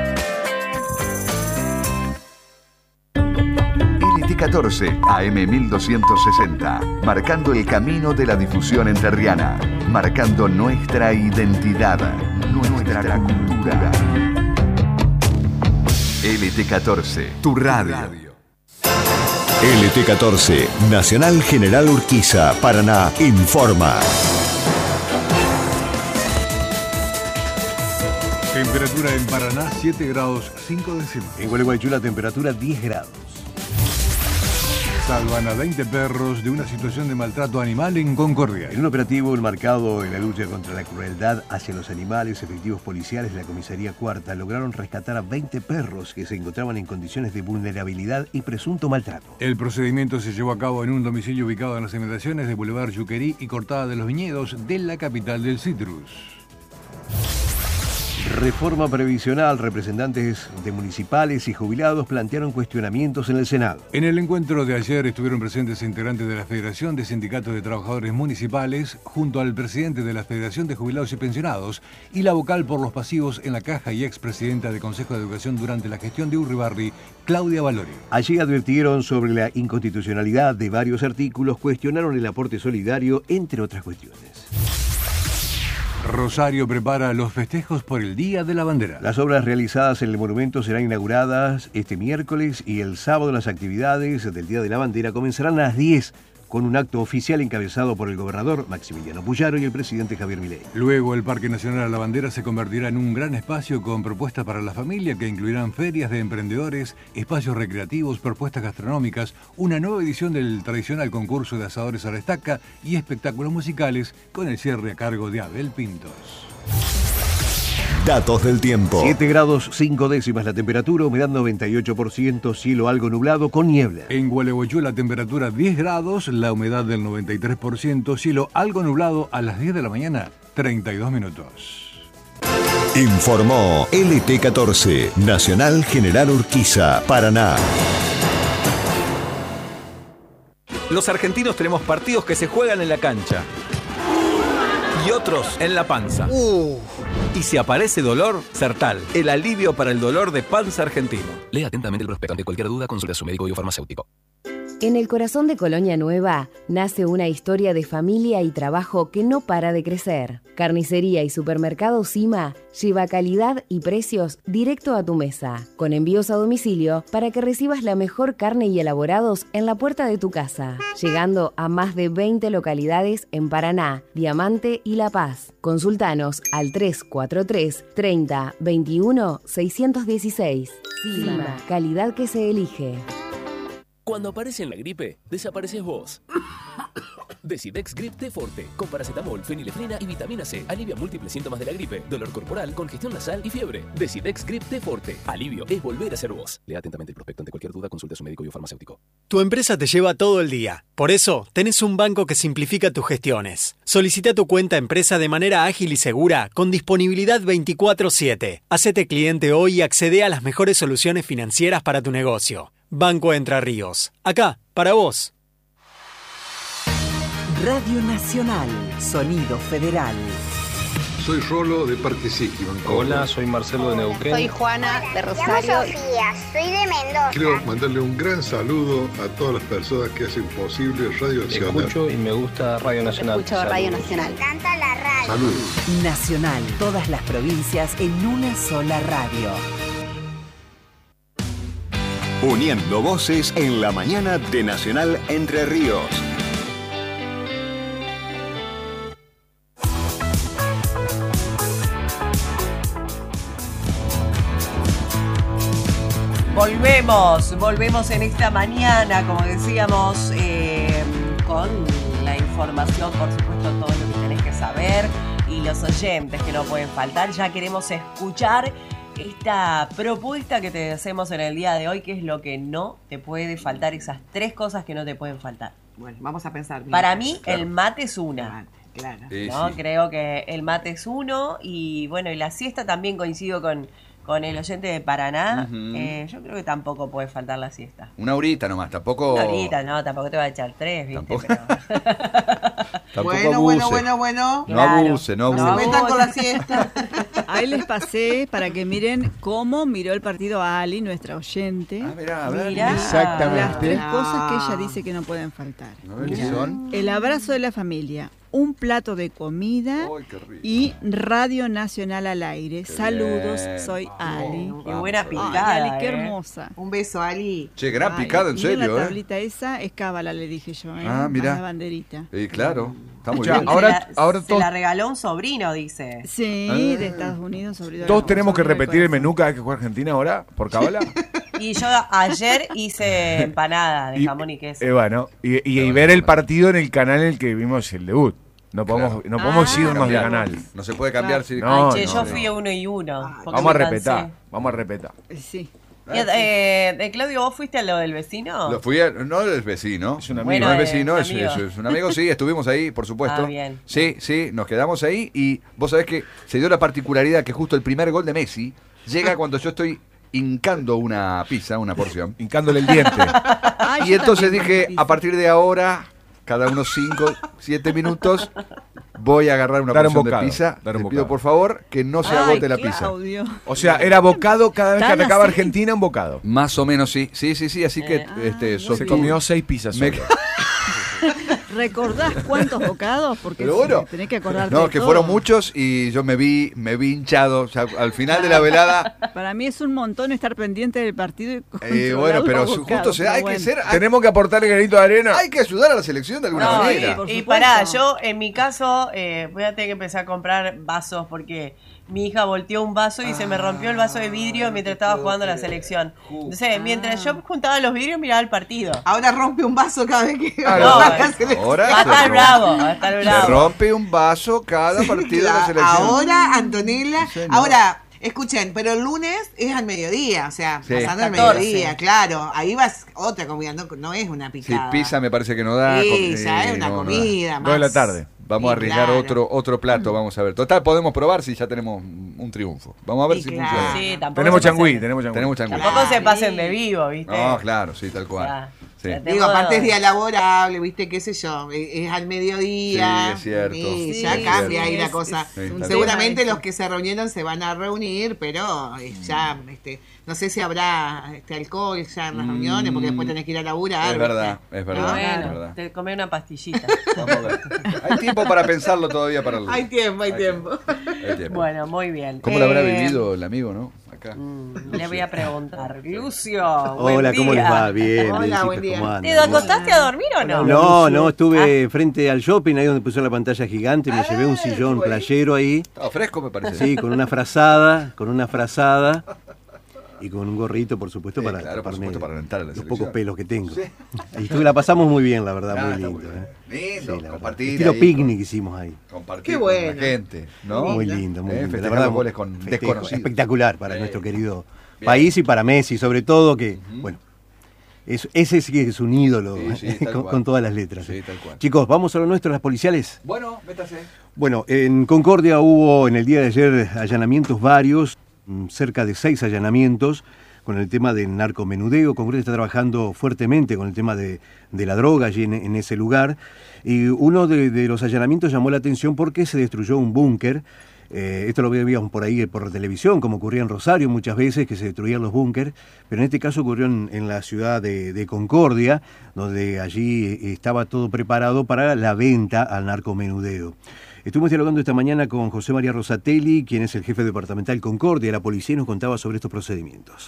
L T catorce, A M mil doscientos sesenta. Marcando el camino de la difusión entrerriana. Marcando nuestra identidad. Nuestra cultura. L T catorce, tu radio. L T catorce, Nacional General Urquiza, Paraná, informa. Temperatura en Paraná, siete grados cinco décimas. En Gualeguaychú la temperatura diez grados. Salvan a veinte perros de una situación de maltrato animal en Concordia. En un operativo enmarcado en la lucha contra la crueldad hacia los animales, efectivos policiales de la Comisaría Cuarta lograron rescatar a veinte perros que se encontraban en condiciones de vulnerabilidad y presunto maltrato. El procedimiento se llevó a cabo en un domicilio ubicado en las inmediaciones de Boulevard Yuquerí y Cortada de los Viñedos de la capital del citrus. Reforma previsional. Representantes de municipales y jubilados plantearon cuestionamientos en el Senado. En el encuentro de ayer estuvieron presentes integrantes de la Federación de Sindicatos de Trabajadores Municipales junto al presidente de la Federación de Jubilados y Pensionados y la vocal por los pasivos en la Caja y expresidenta del Consejo de Educación durante la gestión de Urribarri, Claudia Valori. Allí advirtieron sobre la inconstitucionalidad de varios artículos, cuestionaron el aporte solidario, entre otras cuestiones. Rosario prepara los festejos por el Día de la Bandera. Las obras realizadas en el monumento serán inauguradas este miércoles y el sábado las actividades del Día de la Bandera comenzarán a las diez con un acto oficial encabezado por el gobernador Maximiliano Puyaro y el presidente Javier Milei. Luego el Parque Nacional La Bandera se convertirá en un gran espacio con propuestas para la familia que incluirán ferias de emprendedores, espacios recreativos, propuestas gastronómicas, una nueva edición del tradicional concurso de asadores a la estaca y espectáculos musicales con el cierre a cargo de Abel Pintos. Datos del tiempo. siete grados cinco décimas la temperatura, humedad noventa y ocho por ciento, cielo algo nublado con niebla. En Gualeguaychú la temperatura diez grados, la humedad del noventa y tres por ciento, cielo algo nublado a las diez de la mañana, treinta y dos minutos. Informó L T catorce, Nacional General Urquiza, Paraná. Los argentinos tenemos partidos que se juegan en la cancha y otros en la panza. Uh. Y si aparece dolor, Sertal, el alivio para el dolor de panza argentino. Lea atentamente el prospecto. Ante cualquier duda, consulte a su médico y o farmacéutico. En el corazón de Colonia Nueva nace una historia de familia y trabajo que no para de crecer. Carnicería y Supermercado Cima lleva calidad y precios directo a tu mesa, con envíos a domicilio para que recibas la mejor carne y elaborados en la puerta de tu casa, llegando a más de veinte localidades en Paraná, Diamante y La Paz. Consultanos al tres cuatro tres, treinta, veintiuno, seiscientos dieciséis. Cima, calidad que se elige. Cuando aparece en la gripe, desapareces vos. Decidex Grip T Forte, con paracetamol, fenilefrina y vitamina C. Alivia múltiples síntomas de la gripe, dolor corporal, congestión nasal y fiebre. Decidex Grip T Forte. Alivio es volver a ser vos. Lea atentamente el prospecto. Ante cualquier duda, consulte a su médico y o farmacéutico. Tu empresa te lleva todo el día. Por eso, tenés un banco que simplifica tus gestiones. Solicita tu cuenta empresa de manera ágil y segura, con disponibilidad veinticuatro siete. Hacete cliente hoy y accede a las mejores soluciones financieras para tu negocio. Banco Entre Ríos. Acá, para vos. Radio Nacional, Sonido Federal. Soy Rolo de Parque City, Banco. Hola, soy Marcelo de Neuquén. Soy Juana de Rosario. Me llamo Sofía, soy de Mendoza. Quiero mandarle un gran saludo a todas las personas que hacen posible Radio Nacional. Escucho y me gusta Radio Nacional. Escucho Saludos. Radio Nacional. Me encanta la radio. Saludos. Nacional, todas las provincias en una sola radio. Uniendo voces en la mañana de Nacional Entre Ríos. Volvemos, volvemos en esta mañana, como decíamos, eh, con la información, por supuesto, todo lo que tenés que saber y los oyentes que no pueden faltar. Ya queremos escuchar esta propuesta que te hacemos en el día de hoy, que es lo que no te puede faltar, esas tres cosas que no te pueden faltar. Bueno, vamos a pensar. Para mí, claro. el mate es una. Claro. Sí, ¿no? Sí. Creo que el mate es uno y bueno, y la siesta también coincido con, con el oyente de Paraná. Uh-huh. eh, yo creo que tampoco puede faltar la siesta. Una horita nomás, tampoco... Una horita, no, tampoco te va a echar tres, ¿viste? Pero... Tampoco Bueno, abuse. bueno, bueno, bueno. No abuse, no No abuse. se metan con la siesta. Ahí les pasé para que miren cómo miró el partido a Ali, nuestra oyente. Ah, mirá, a ver. Mirá. Exactamente. Las tres cosas que ella dice que no pueden faltar. A ver, ¿qué son? El abrazo de la familia, un plato de comida Ay, qué rico. y Radio Nacional al aire. Saludos, bien. soy Ali. Qué buena Ay, picada. Ali, qué eh. hermosa. Un beso, Ali. Che, gran Ay, picada, en miren serio, la ¿eh? tablita esa es cábala, le dije yo, ¿eh? Ah, mirá. A la banderita. Sí, claro. Está muy Ya, bien. ahora- se la, ahora se todos- la regaló un sobrino, dice. Sí, Ah. de Estados Unidos, sobre todo. ¿Todos tenemos que sobre repetir el corazón. menú cada vez que juega Argentina ahora? ¿Por cábala? Y yo ayer hice empanada de Y- jamón y queso. Eh, bueno, y, y- y ver el partido en el canal en el que vimos el debut. No podemos, no podemos Ah, irnos de cambiar. canal. No se puede cambiar. si- No, Ay, che, no, yo no. fui uno y uno. porque Vamos a me cansé. respetar, vamos a respetar. Sí. Y, eh, eh, Claudio, ¿vos fuiste a lo del vecino? Lo fui a- no es vecino. Es un amigo. Bueno, no es eh, vecino, un es, amigo. es- es un amigo, sí, estuvimos ahí, por supuesto. Ah, bien. Sí, sí, nos quedamos ahí y vos sabés que se dio la particularidad que justo el primer gol de Messi llega cuando yo estoy hincando una pizza, una porción. Hincándole el diente. Ay, Y yo entonces también dije, comí a partir de ahora, cada unos cinco, siete minutos, voy a agarrar una Dar un porción bocado, de pizza. dar un Te pido bocado. por favor que no se Ay, agote la pizza. Claudio. O sea, era bocado cada vez que ¿Tan atacaba así? Argentina, un bocado. Más o menos sí, sí, sí, sí, así que Eh, este, ah, sostuve- Se comió seis pizzas Me- solo. ¿Recordás cuántos bocados? Porque Pero bueno, tenés que acordarte no, de que todo. fueron muchos y yo me vi, me vi hinchado. O sea, al final de la velada, Para mí es un montón estar pendiente del partido y eh, controlar bueno, los pero bocados, justo se da, pero hay bueno. que ser, hay, Tenemos que aportarle granito de arena. hay que ayudar a la selección de alguna No, manera. y, por y supuesto. pará, yo en mi caso eh, voy a tener que empezar a comprar vasos porque mi hija volteó un vaso y se me rompió el vaso de vidrio mientras estaba jugando la selección. Entonces, mientras yo juntaba los vidrios, miraba el partido. Ahora rompe un vaso cada vez que Ah, va no, a la selección. ahora Va a se estar rompe- bravo, va a estar Se bravo. rompe un vaso cada partido de la La- selección. Ahora, Antonella. Sí, señor. Ahora, escuchen, pero el lunes es al mediodía, o sea, Sí. pasando al catorce. mediodía, claro. Ahí vas otra comida, no, no es una Sí, picada. pizza me parece que no da. Sí, com- ya eh, es una no, no da. comida más. Dos de la tarde. Vamos a Sí, arriesgar claro. otro otro plato, vamos a ver. Total, podemos probar si ya tenemos un triunfo. Vamos a ver Sí, si claro. funciona. Sí, tampoco Tenemos se pasen- changüí, tenemos changüí. Tenemos changüí. Tampoco se Claro. pasen de vivo, ¿viste? No, claro, sí, tal cual. Ya. Sí. Ya te- Digo, aparte es día laborable, viste, qué sé yo, es, es al mediodía. Sí, es cierto. Sí, Sí, ya es cambia cierto. ahí la Es- cosa. es un Seguramente tema los que se reunieron se van a reunir, pero eh, ya, este, no sé si habrá este alcohol ya en las reuniones, porque después tenés que ir a laburar. Es verdad, ¿viste? es verdad. ¿No? es Bueno, verdad. te comé una pastillita. Vamos a ver. Hay tiempo para pensarlo todavía para el Hay tiempo, hay tiempo. Hay tiempo. Bueno, muy bien. ¿Cómo lo habrá Eh, vivido el amigo, no? Acá. mm, Le voy a preguntar. Lucio. Hola, buen ¿cómo día. les va? Bien, Hola, bien, buen chicos, día. ¿cómo ¿Te andan? acostaste a dormir o no? No, no, estuve frente al shopping, ahí donde pusieron la pantalla gigante, me llevé un sillón playero ahí, Estaba fresco, me parece. sí, con una frazada, con una frazada y con un gorrito, por supuesto, Sí, para claro, por taparme supuesto, para alentar a la los selección. pocos pelos que tengo. Y estuve, la pasamos muy bien, la verdad, Ah, muy está lindo. muy bien. ¿eh? Lindo, Sí, la verdad. compartir Estilo ahí picnic hicimos ahí. Compartir Qué con bueno. la gente, ¿no? Muy lindo, muy Eh, lindo. La festejar verdad, los goles con festejo desconocidos. espectacular para Sí. nuestro querido Bien. país y para Messi, sobre todo, que, bueno, es- ese sí que es un ídolo Sí, sí, tal con, cual. con todas las letras. Sí, tal cual. Chicos, vamos a lo nuestro, las policiales. Bueno, métase. Bueno, en Concordia hubo en el día de ayer allanamientos varios, mm, cerca de seis allanamientos con el tema del narcomenudeo. Concordia está trabajando fuertemente con el tema de, de la droga allí en, en ese lugar. Y uno de, de los allanamientos llamó la atención porque se destruyó un búnker. Eh, esto lo veíamos por ahí por televisión, como ocurría en Rosario muchas veces, que se destruían los búnkers, pero en este caso ocurrió en, en la ciudad de, de Concordia, donde allí eh, estaba todo preparado para la venta al narcomenudeo. Estuvimos dialogando esta mañana con José María Rosatelli, quien es el jefe departamental Concordia de la policía, y nos contaba sobre estos procedimientos.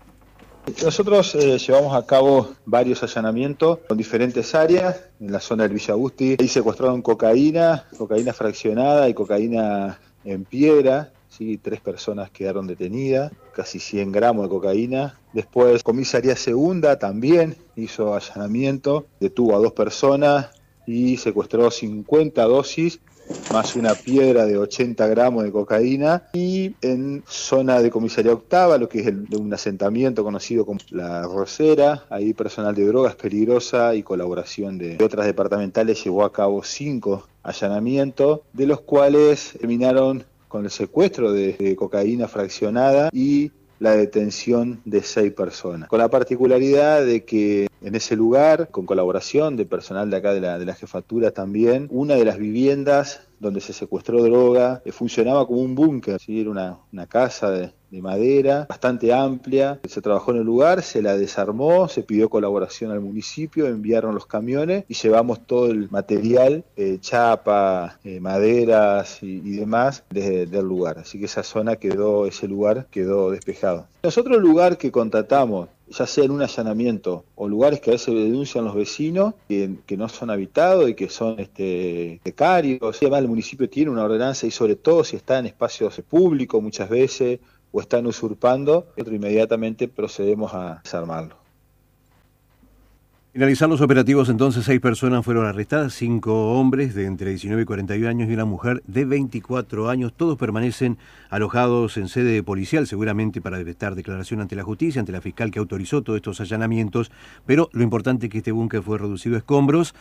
Nosotros eh, llevamos a cabo varios allanamientos con diferentes áreas en la zona del Villa Agusti. Ahí secuestraron cocaína, cocaína fraccionada y cocaína en piedra. Sí, tres personas quedaron detenidas, casi cien gramos de cocaína. Después, comisaría segunda también hizo allanamiento, detuvo a dos personas y secuestró cincuenta dosis más una piedra de ochenta gramos de cocaína. Y en zona de comisaría octava, lo que es el, de un asentamiento conocido como La Rosera, ahí personal de drogas peligrosa y colaboración de, de otras departamentales llevó a cabo cinco allanamientos, de los cuales terminaron con el secuestro de, de cocaína fraccionada y la detención de seis personas. Con la particularidad de que en ese lugar, con colaboración de personal de acá de la, de la jefatura también, una de las viviendas donde se secuestró droga eh, funcionaba como un búnker, ¿sí? Era una, una casa de, de madera bastante amplia. Se trabajó en el lugar, se la desarmó, se pidió colaboración al municipio, enviaron los camiones y llevamos todo el material, eh, chapa, eh, maderas y, y demás desde del lugar. Así que esa zona quedó, ese lugar quedó despejado. Nosotros el lugar que contratamos, ya sea en un allanamiento o lugares que a veces denuncian los vecinos que, que no son habitados y que son este, precarios. Y además el municipio tiene una ordenanza y sobre todo si está en espacios públicos muchas veces o están usurpando, nosotros inmediatamente procedemos a desarmarlo. Finalizar los operativos, entonces, seis personas fueron arrestadas, cinco hombres de entre diecinueve y cuarenta y uno años y una mujer de veinticuatro años. Todos permanecen alojados en sede policial, seguramente para prestar declaración ante la justicia, ante la fiscal que autorizó todos estos allanamientos, pero lo importante es que este búnker fue reducido a escombros.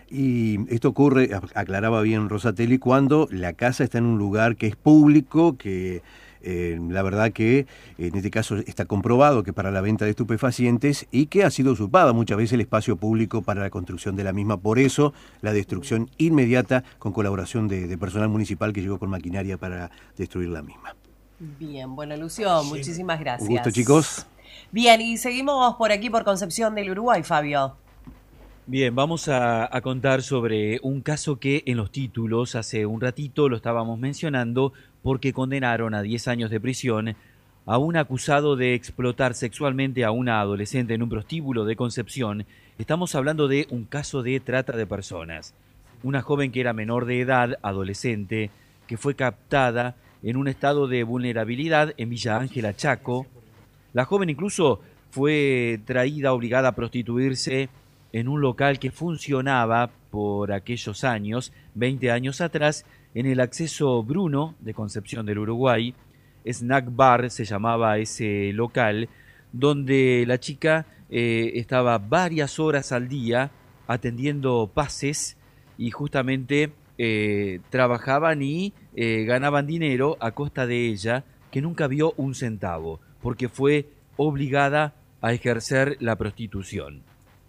Y esto ocurre, aclaraba bien Rosatelli, cuando la casa está en un lugar que es público, que eh, la verdad que en este caso está comprobado que para la venta de estupefacientes y que ha sido usurpada muchas veces el espacio público para la construcción de la misma. Por eso la destrucción inmediata con colaboración de, de personal municipal que llegó con maquinaria para destruir la misma. Bien, bueno, Lucio, sí. Muchísimas gracias. Un gusto, chicos. Bien, y seguimos por aquí por Concepción del Uruguay, Fabio. Bien, vamos a, a contar sobre un caso que en los títulos hace un ratito lo estábamos mencionando porque condenaron a diez años de prisión a un acusado de explotar sexualmente a una adolescente en un prostíbulo de Concepción. Estamos hablando de un caso de trata de personas. Una joven que era menor de edad, adolescente, que fue captada en un estado de vulnerabilidad en Villa Ángela, Chaco. La joven incluso fue traída, obligada a prostituirse en un local que funcionaba por aquellos años, veinte años atrás, en el acceso Bruno de Concepción del Uruguay. Snack Bar se llamaba ese local, donde la chica eh, estaba varias horas al día atendiendo pases y justamente eh, trabajaban y eh, ganaban dinero a costa de ella, que nunca vio un centavo, porque fue obligada a ejercer la prostitución.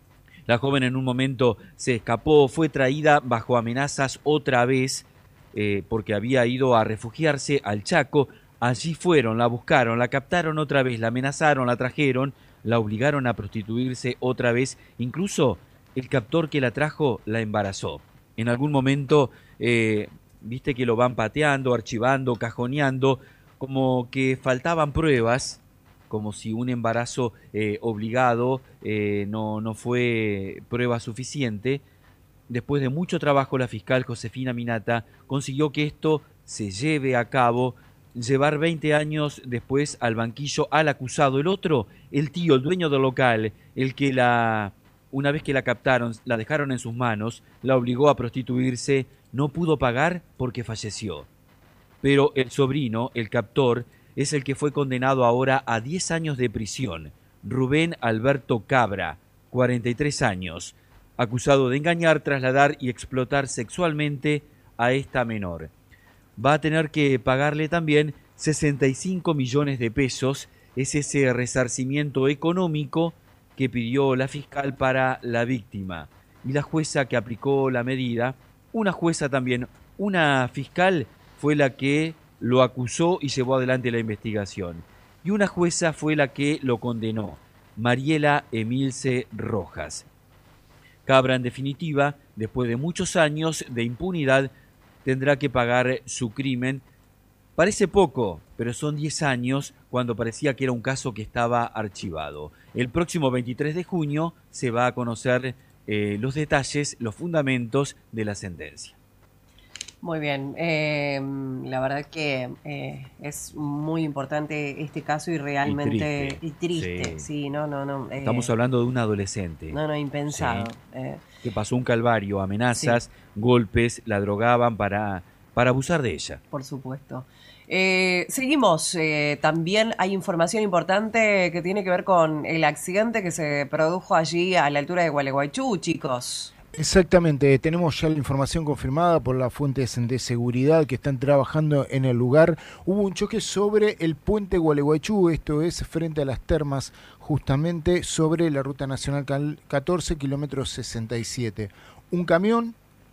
La joven en un momento se escapó, fue traída bajo amenazas otra vez eh, porque había ido a refugiarse al Chaco. Allí fueron, la buscaron, la captaron otra vez, la amenazaron, la trajeron, la obligaron a prostituirse otra vez. Incluso el captor que la trajo la embarazó. En algún momento, eh, viste que lo van pateando, archivando, cajoneando, como que faltaban pruebas, como si un embarazo eh, obligado eh, no, no fue prueba suficiente. Después de mucho trabajo, la fiscal Josefina Minata consiguió que esto se lleve a cabo, llevar veinte años después al banquillo al acusado. El otro, el tío, el dueño del local, el que la, una vez que la captaron, la dejaron en sus manos, la obligó a prostituirse, no pudo pagar porque falleció. Pero el sobrino, el captor, es el que fue condenado ahora a diez años de prisión. Rubén Alberto Cabra, cuarenta y tres años, acusado de engañar, trasladar y explotar sexualmente a esta menor. Va a tener que pagarle también sesenta y cinco millones de pesos, es ese resarcimiento económico que pidió la fiscal para la víctima. Y la jueza que aplicó la medida, una jueza también, una fiscal, fue la que lo acusó y llevó adelante la investigación. Y una jueza fue la que lo condenó, Mariela Emilce Rojas. Cabra, en definitiva, después de muchos años de impunidad, tendrá que pagar su crimen. Parece poco, pero son diez años cuando parecía que era un caso que estaba archivado. El próximo veintitrés de junio se va a conocer eh, los detalles, los fundamentos de la sentencia. Muy bien, eh, la verdad que eh, es muy importante este caso y realmente y triste, y triste. Sí. sí, no, no, no. Eh, Estamos hablando de un adolescente. No, no, impensado. Sí. Eh. Que pasó un calvario, amenazas, sí. golpes, la drogaban para, para abusar de ella. Por supuesto. Eh, seguimos, eh, también hay información importante que tiene que ver con el accidente que se produjo allí a la altura de Gualeguaychú, chicos. Exactamente, tenemos ya la información confirmada por las fuentes de seguridad que están trabajando en el lugar. Hubo un choque sobre el puente Gualeguaychú, esto es frente a las termas, justamente sobre la ruta nacional catorce, kilómetro sesenta y siete. Un camión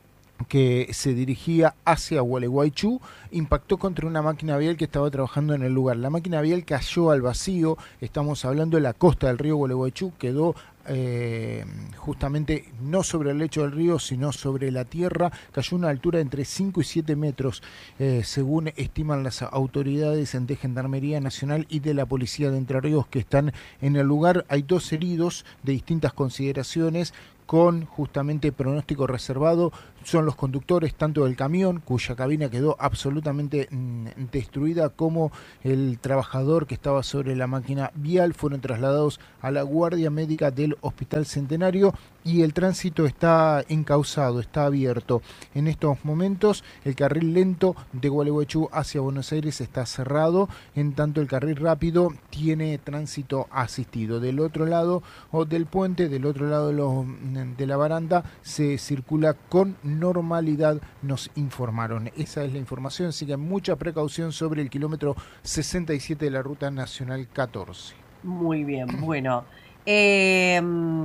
que se dirigía hacia Gualeguaychú impactó contra una máquina vial que estaba trabajando en el lugar. La máquina vial cayó al vacío, estamos hablando de la costa del río Gualeguaychú, quedó eh, justamente no sobre el lecho del río, sino sobre la tierra, cayó a una altura de entre cinco y siete metros, eh, según estiman las autoridades de Gendarmería Nacional y de la Policía de Entre Ríos que están en el lugar. Hay dos heridos de distintas consideraciones, con justamente pronóstico reservado. Son los conductores tanto del camión, cuya cabina quedó absolutamente mmm, destruida, como el trabajador que estaba sobre la máquina vial. Fueron trasladados a la guardia médica del Hospital Centenario y el tránsito está encauzado, está abierto. En estos momentos el carril lento de Gualeguaychú hacia Buenos Aires está cerrado, en tanto el carril rápido tiene tránsito asistido. Del otro lado o del puente, del otro lado de, los, de la baranda, se circula con normalidad, nos informaron. Esa es la información, así que mucha precaución sobre el kilómetro sesenta y siete de la ruta nacional catorce. Muy bien, bueno. Eh,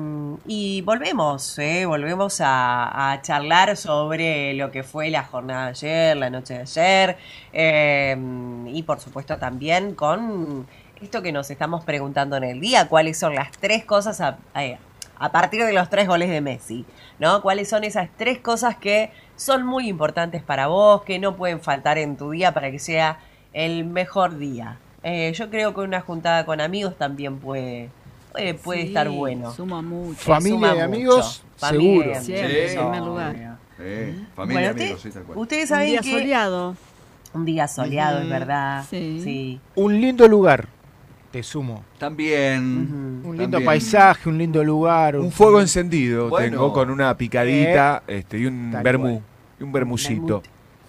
y volvemos, eh, volvemos a, a charlar sobre lo que fue la jornada de ayer, la noche de ayer, eh, y por supuesto también con esto que nos estamos preguntando en el día, cuáles son las tres cosas a, a, a partir de los tres goles de Messi, ¿no? ¿Cuáles son esas tres cosas que son muy importantes para vos, que no pueden faltar en tu día para que sea el mejor día? Eh, yo creo que una juntada con amigos también puede... Puede, puede sí, estar bueno. Suma mucho. Familia suma y mucho. amigos, Familia, seguro. Siempre, Sí. en primer lugar. Sí, familia, Bueno, amigos, usted- sí, tal cual. Ustedes Un saben día que soleado. un día soleado, Ujú. es verdad. Sí. Sí. Un lindo lugar, te sumo. También. Un lindo también. paisaje, un lindo lugar. Un fuego encendido Bueno. tengo con una picadita este, y un Tal vermú. cual. Y un vermucito.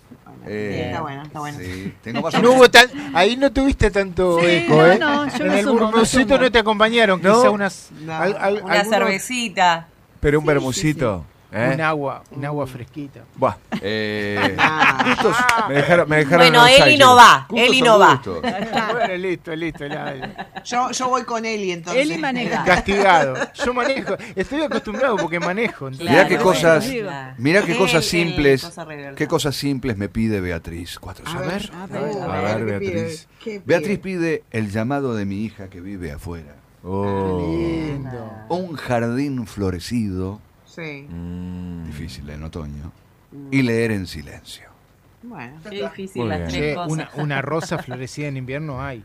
Eh, Está bueno, está bueno. sí, tengo más o No menos- hubo tan, ahí no tuviste tanto Sí, eco, no, ¿eh? no, yo en me el sumo, me burbucito sumo. no te acompañaron, ¿No? quizá unas... No. al- al- Una algunos- cervecita. Pero un Sí, vermucito. ¿eh? Un agua, un agua fresquita. Buah, Eh, Ah. gustos, me dejaron, me dejaron Bueno, en Eli Alzheimer. no va. gustos Eli son no va. gustos. Bueno, listo, listo. ya. Yo, yo voy con Eli entonces. Eli maneja. Castigado. Yo manejo, estoy acostumbrado porque manejo. Mirá Claro, qué bueno, cosas, claro. mirá qué Él- cosas él, simples, cosa re divertida. qué cosas simples me pide Beatriz. Cuatro, A a ver, ver, A a ver, ver, a ver, ¿qué pide? Beatriz. ¿Qué pide? Beatriz pide el llamado de mi hija que vive afuera. Oh. Lindo. Un jardín florecido, Sí. Mm. difícil en otoño, y leer en silencio. Bueno. Qué difícil Muy las bien. tres Che, cosas. una, una rosa florecida en invierno hay.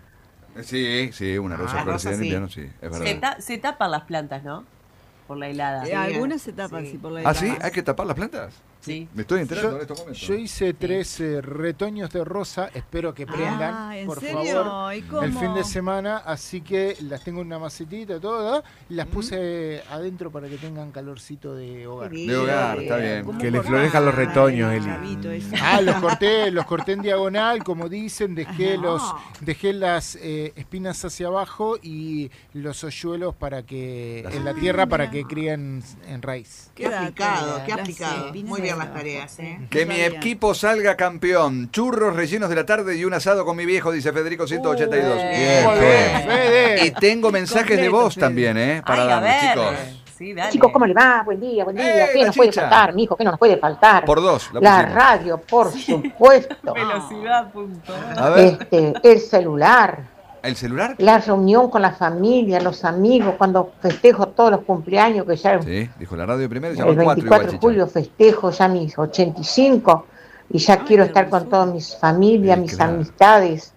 Sí, sí, una rosa Ah, florecida rosa en sí. invierno, sí, es Se, verdad. ta- se tapan las plantas, ¿no? Por la helada. Eh, Sí, algunas se tapan sí. sí, por la ¿Ah, sí? helada. ¿Hay que tapar las plantas? Sí. Me estoy enterando Yo, en estos momentos. yo hice tres eh, retoños de rosa, espero que prendan, Ah, ¿en por serio? favor, ¿Y cómo? el fin de semana, así que las tengo en una macetita, todo, y las puse adentro para que tengan calorcito de hogar. Qué De hogar, está bien. ¿Cómo Que le cortás? florezcan los retoños, Ay, Eli. chavito ese. Ah, los corté, los corté en diagonal, como dicen, dejé Ajá. los, dejé las eh, espinas hacia abajo y los hoyuelos para que Las en la espinas. tierra para que críen en raíz. Qué aplicado, qué Las aplicado. espinas Muy bien de las abajo, tareas, sí. ¿eh? Que mi equipo salga campeón. Churros rellenos de la tarde y un asado con mi viejo, dice Federico ciento ochenta y dos. Uh, Bien, Muy Fede. bien, Fede. Y tengo mensajes de Completo, voz Fede. también, ¿eh? Para Ay, a darles, ver. chicos. Sí, dale. Chicos, ¿cómo le va? Buen día, buen día. ¡Eh, ¿Qué la nos puede chicha! faltar, mijo? ¿Qué no nos puede faltar? Por dos, la La pusimos. radio, por supuesto. Velocidad, punto. A ver, Este, el celular, ¿el celular? la reunión con la familia, los amigos, cuando festejo todos los cumpleaños, que ya Sí, dijo la radio primero y el llamó cuatro veinticuatro igual, de chicha. julio festejo ya mis ochenta y cinco y ya quiero estar con todas mis familias, Sí, mis claro. amistades,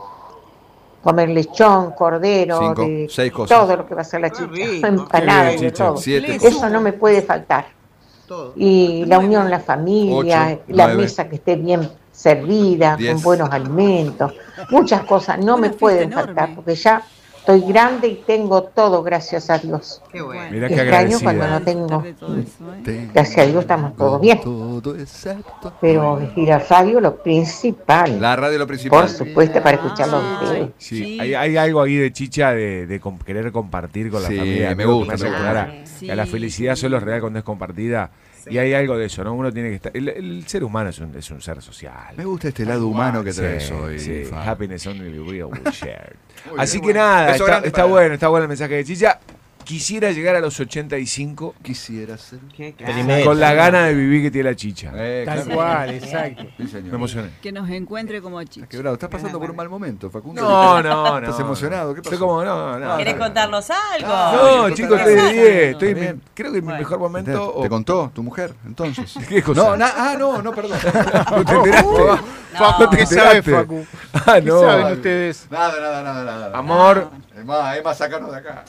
comer lechón, cordero, Cinco, de seis cosas. todo lo que va a ser la chicha, rico. empanadas, Qué de chicha. todo. Siete Eso no me puede faltar. Todo. Y la unión, la familia, Ocho, la nueve. mesa que esté bien servida, Diez. con buenos alimentos, muchas cosas no Una me fiesta pueden enorme. faltar, porque ya estoy grande y tengo todo, gracias a Dios. Qué bueno. Mirá qué Extraño cuando agradecida. no tengo, De todo eso, ¿eh? Tengo gracias a Dios estamos todos bien, todo excepto- pero ir a radio lo principal, La radio lo principal. por supuesto, para escucharlo a Ay, ustedes. Sí, Sí. Hay, hay algo ahí de chicha de, de com- querer compartir con la Sí, familia. me Creo que gusta, hace me acordar gusta. a- Sí, a la felicidad sí. solo es real cuando es compartida. Y hay algo de eso, ¿no? Uno tiene que estar... El, el ser humano es un, es un ser social. Me gusta este lado humano que traes Sí, hoy. sí. Fa. Happiness only real we share. Muy Así bien, que bueno. nada, Beso está, grande está para- bueno, está bueno el mensaje de Chicha. Quisiera llegar a los ochenta y cinco. Quisiera ser. Primero. Con la gana de vivir que tiene la Chicha. Eh, Tal claro. cual, exacto. Sí, señor. Me emocioné. Que nos encuentre como Chicha. Quebrado, estás pasando por un mal momento, Facundo. No, no, no. ¿Estás emocionado? ¿Qué pasó? Estoy como, no, no. ¿Querés contarnos algo? No, no, chicos, no, estoy de no, diez. no, Estoy en bien. mi- creo que en mi mejor momento. ¿Te, te contó tu mujer, entonces? ¿Qué cosa? No, na- ah, no, no, perdón. ¿No te enteraste? Facu, ¿No te ¿qué sabe, enteraste? Facu? Ah, ¿Qué no. saben ustedes? Nada, nada, nada, nada. Amor. Es más, es más, sacarnos de acá.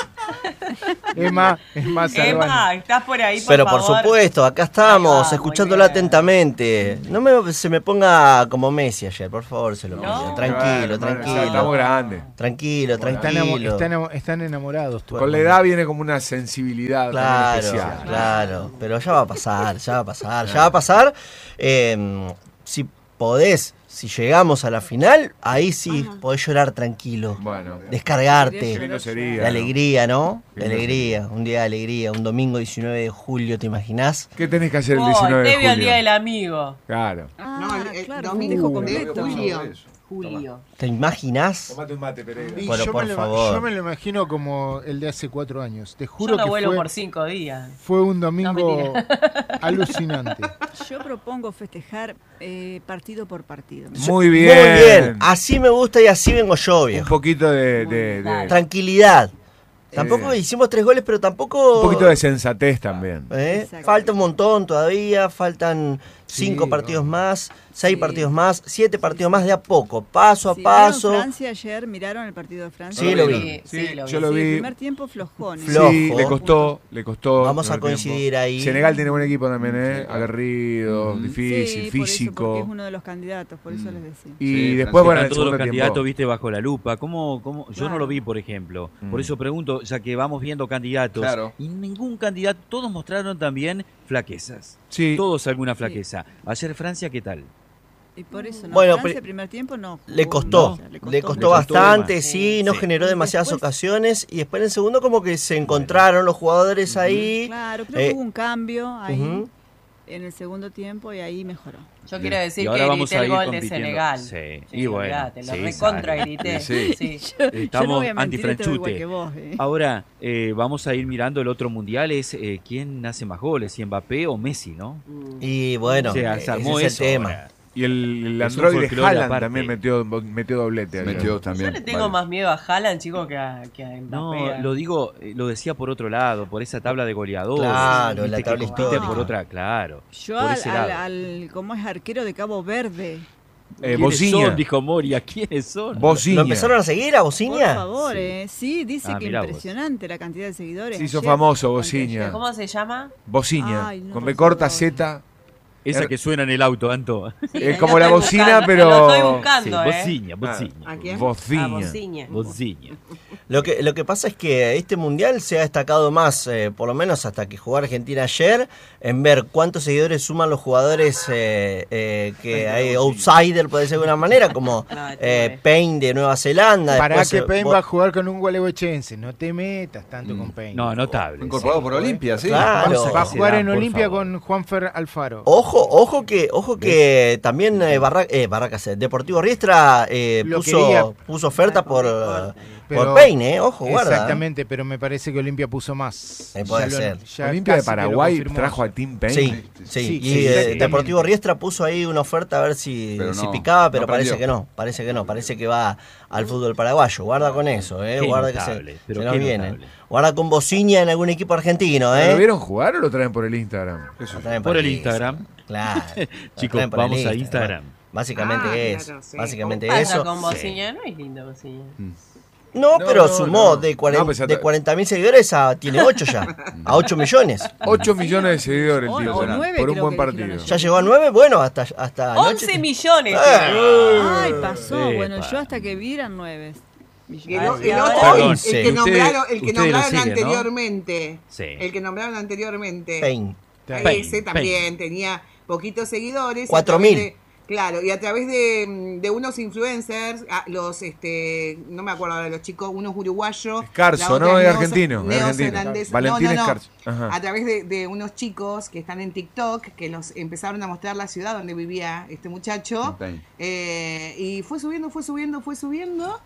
Emma, es más salvaje. Emma, ¿estás por ahí, por Pero por favor? supuesto, acá estamos, Ahí va, escuchándolo muy bien. atentamente. No me, se me ponga como Messi ayer, por favor, se lo pido. No. Tranquilo, Bueno, hermano, tranquilo. Estamos grandes. Tranquilo, Están, amo- tranquilo. están amo- están enamorados. tu Con la hermano. edad viene como una sensibilidad también Claro, especial. claro. Pero ya va a pasar, ya va a pasar, ya va a pasar. Eh, si podés, si llegamos a la final, ahí sí podés llorar tranquilo. Bueno. Descargarte. Qué lindo sería, De alegría, ¿no? Qué De lindo alegría, un día de alegría, un domingo diecinueve de julio, ¿te imaginás? ¿Qué tenés que hacer el Oh, diecinueve de previo al Día julio? del Amigo. Claro. Ah, No, el- el claro, domingo festejo de completo. julio. Julio. ¿Te imaginás? Tomate un mate, Pereira. Y Bueno, yo, por me lo, favor. yo me lo imagino como el de hace cuatro años. Te Yo juro no que vuelo fue, por cinco días. fue un domingo No, alucinante. Yo propongo festejar eh, partido por partido. Muy bien. Muy bien, así me gusta y así vengo yo, Un viejo. poquito de, de- de- Tranquilidad. Tampoco Eh. hicimos tres goles, pero tampoco... un poquito de sensatez también. ¿Eh? Exacto. Falta un montón todavía, faltan cinco Sí, partidos no. más, seis Sí. partidos más, siete partidos más de a poco, paso a Sí, paso. ¿vieron Francia ayer? ¿Miraron el partido de Francia? Sí, lo vi. Sí, sí, Sí, lo vi. yo lo Sí, vi. el primer tiempo flojón. ¿eh? Flojo. Sí, le costó, le costó. Vamos a el primer coincidir tiempo. ahí. Senegal tiene buen equipo también, ¿eh? Aguerrido, Ujú. difícil, Sí, por eso, físico. porque es uno de los candidatos, por eso les decía. Y Sí, después, bueno, en Están el todos los segundo candidatos, tiempo. viste, bajo la lupa. ¿Cómo, cómo? Yo no Claro. lo vi, por ejemplo. Mm. Por eso pregunto, ya que vamos viendo candidatos. Claro. Y ningún candidato, todos mostraron también flaquezas. Sí. Todos alguna flaqueza. Ayer Francia, ¿qué tal? Y por eso, no, Bueno, Francia pe- el primer tiempo no. Le jugó, costó, o sea, le costó, Le costó bastante, demás. sí, no Sí. generó Y demasiadas después- ocasiones y después en el segundo como que se encontraron los jugadores ahí. Claro, creo Eh, que hubo un cambio ahí ujú. en el segundo tiempo y ahí mejoró. Yo quiero decir Y ahora que vamos grité a el ir gol de compitiendo. Senegal. Sí, y bueno, olvidate, lo sí, recontra sale. grité. Sí. Sí. Yo Estamos no voy a mentir, estoy igual antifranchute. que vos, eh. Ahora, eh, vamos a ir mirando el otro mundial, es eh, quién hace más goles, si Mbappé o Messi, ¿no? Y bueno, O sea, ese se armó es el eso tema. ahora. Y el, el Es un Android de folclore Haaland aparte. también metió, metió doblete. ayer. Metió Yo también. le tengo Vale. más miedo a Haaland, chico, que a, que a No, Mbappé. lo digo, eh, lo decía por otro lado, por esa tabla de goleadores. Claro, viste, la que tabla compiten histórica. por otra, claro. Yo por al, ese al, lado. al- como es arquero de Cabo Verde, Eh, ¿Quiénes Bociña. son? Dijo Moria, ¿quiénes son? Bociña. ¿Lo empezaron a seguir a por Bociña? favor, Sí. eh. Sí, dice Ah, que mirá vos. impresionante la cantidad de seguidores. Se hizo Ayer, famoso anteayer. Bociña. ¿Cómo se llama? Bociña. Ay, no con B recuerdo corta ahora. Z. Esa que suena en el auto, Anto. Es Lo como la estoy bocina, buscando, pero. Lo estoy buscando, Sí, ¿eh? Bociña, Bociña. ¿A quién? Bociña. Ah, Bociña. Bociña. Lo que, lo que pasa es que este mundial se ha destacado más, eh, por lo menos hasta que jugó Argentina ayer, en ver cuántos seguidores suman los jugadores eh, eh, que hay outsider, por decirlo de alguna manera, como No, eh, Payne de Nueva Zelanda. Para después, que eh, Payne Bo- va a jugar con un gualeguechense. No te metas tanto con Payne. No, notable. Incorporado por Olimpia, sí. Claro. Va a Se jugar da, en por Olimpia favor. con Juanfer Alfaro. Ojo, ojo que, ojo que también eh, Barra- eh, Barracas, eh, Deportivo Riestra eh, Lo puso, quería. puso oferta por, eh, Pero- por Payne, eh, ojo, guarda. Exactamente, pero me parece que Olimpia puso más. Eh, puede Ya lo- ser. ya Olimpia de casi que lo Paraguay confirmó. trajo a Tim Payne. Sí, sí, Sí, y sí, eh, exactamente. Deportivo Riestra puso ahí una oferta a ver si, Pero si no, picaba, pero no parece prendió. que no, parece que no, parece que va al fútbol paraguayo. Guarda con eso, eh, Qué guarda notable, que se, pero se nos qué vienen. notable. Guarda con Bociña en algún equipo argentino, ¿Lo eh. vieron jugar o lo traen por el Instagram? Lo traen Por el Instagram. Claro. lo Chicos, traen por el vamos a Instagram. Básicamente Ah, eso, claro, sí. básicamente ¿Qué pasa eso. con Bociña? No es lindo Bociña. No, No, pero no, sumó no. de cuarenta No, pues ya de te- cuarenta mil seguidores a tiene ocho ya, a ocho millones. ocho millones de seguidores, O- tío. o nueve por un creo buen que dijeron partido. Ya llegó a nueve, bueno, hasta hasta anoche. once millones. Eh. Ay, pasó. Epa. Bueno, yo hasta que vi eran nueve. Y el, o- Ay, el ahora- otro, Perdón, el sí. que Ustedes- nombraron, el que ustedes lo nombraron siguen, ¿no? anteriormente, Sí. el que nombraron anteriormente, Payne. ese Payne, también tenía poquitos seguidores. y a Cuatro través mil. de- Claro, y a través de, de unos influencers, a- los, este, no me acuerdo ahora los chicos, unos uruguayos. Escarzo, la otra ¿no? Es neoze- argentino, es argentino. neozelandesa- Valentín no, no, no. Escarzo. Ajá. A través de, de unos chicos que están en TikTok, que los empezaron a mostrar la ciudad donde vivía este muchacho. Ok. eh, y fue subiendo, fue subiendo, fue subiendo.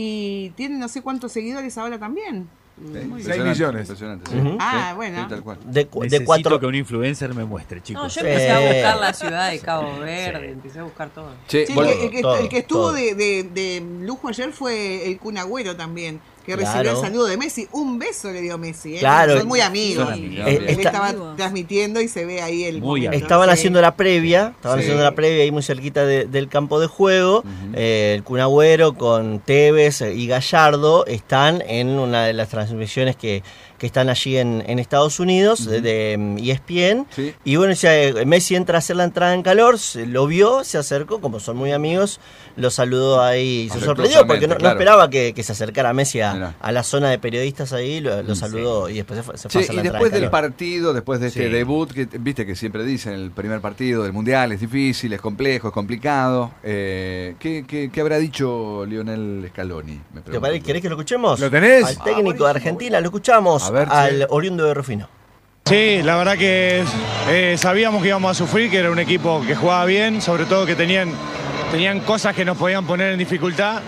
Y tiene no sé cuántos seguidores ahora también. seis millones. Impresionante, sí. Ujú. Ah, Sí, bueno. sí, tal cual. De, cu- de Necesito cuatro. que un influencer me muestre, chicos. No, yo empecé a Eh, buscar la ciudad de Cabo Verde, empecé a buscar todo. Che, Sí, el, vol- que, el que- todo, el que estuvo todo. de, de- de lujo ayer fue el Kun Agüero también, que Claro. recibió el saludo de Messi. Un beso le dio Messi, ¿eh? Claro. Son muy amigos. Son amigos, Eh, bien. Él Esta- estaba transmitiendo y se ve ahí el Muy momento. amigos. Estaban Sí. haciendo la previa, estaban Sí. haciendo la previa ahí muy cerquita de- del campo de juego. Eh, el Kun Agüero con Tevez y Gallardo están en una de las transmisiones que, que están allí en, en Estados Unidos, de, de mm, E S P N. Sí. Y bueno, ya, eh, Messi entra a hacer la entrada en calor, se lo vio, se acercó, como son muy amigos, lo saludó ahí y se sorprendió porque no, no Claro. esperaba que, que se acercara Messi a, Mirá. a la zona de periodistas ahí, lo, lo saludó y después se fue, se fue a Che, hacer y la entrada después en del calor. partido, después de este Sí. debut, que viste que siempre dicen, el primer partido del Mundial es difícil, es complejo, es complicado. Eh, ¿qué, qué, qué habrá dicho Lionel Scaloni? Me ¿Te pregunto. parece? ¿Querés que lo escuchemos? ¿Lo tenés? Al técnico de Argentina, lo escuchamos, A ver, al che. oriundo de Rufino. Sí, la verdad que eh, sabíamos que íbamos a sufrir, que era un equipo que jugaba bien, sobre todo que tenían, tenían cosas que nos podían poner en dificultad.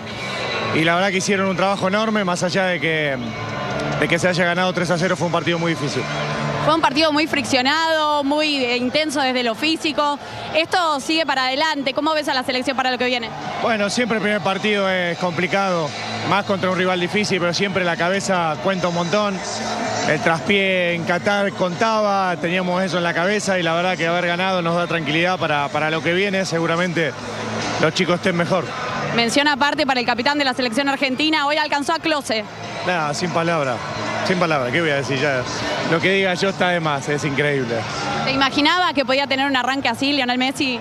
Y la verdad que hicieron un trabajo enorme, más allá de que, de que se haya ganado tres a cero, fue un partido muy difícil. Fue un partido muy friccionado, muy eh, intenso desde lo físico. Esto sigue para adelante. ¿Cómo ves a la selección para lo que viene? Bueno, siempre el primer partido es complicado, más contra un rival difícil, pero siempre la cabeza cuenta un montón. El traspié en Qatar contaba, teníamos eso en la cabeza y la verdad que haber ganado nos da tranquilidad para, para lo que viene. Seguramente los chicos estén mejor. Mención aparte para el capitán de la selección argentina. Hoy alcanzó a Klose. Nada, sin palabra, sin palabra, ¿qué voy a decir ya? Lo que diga yo está de más, es increíble. ¿Te imaginaba que podía tener un arranque así, Lionel Messi?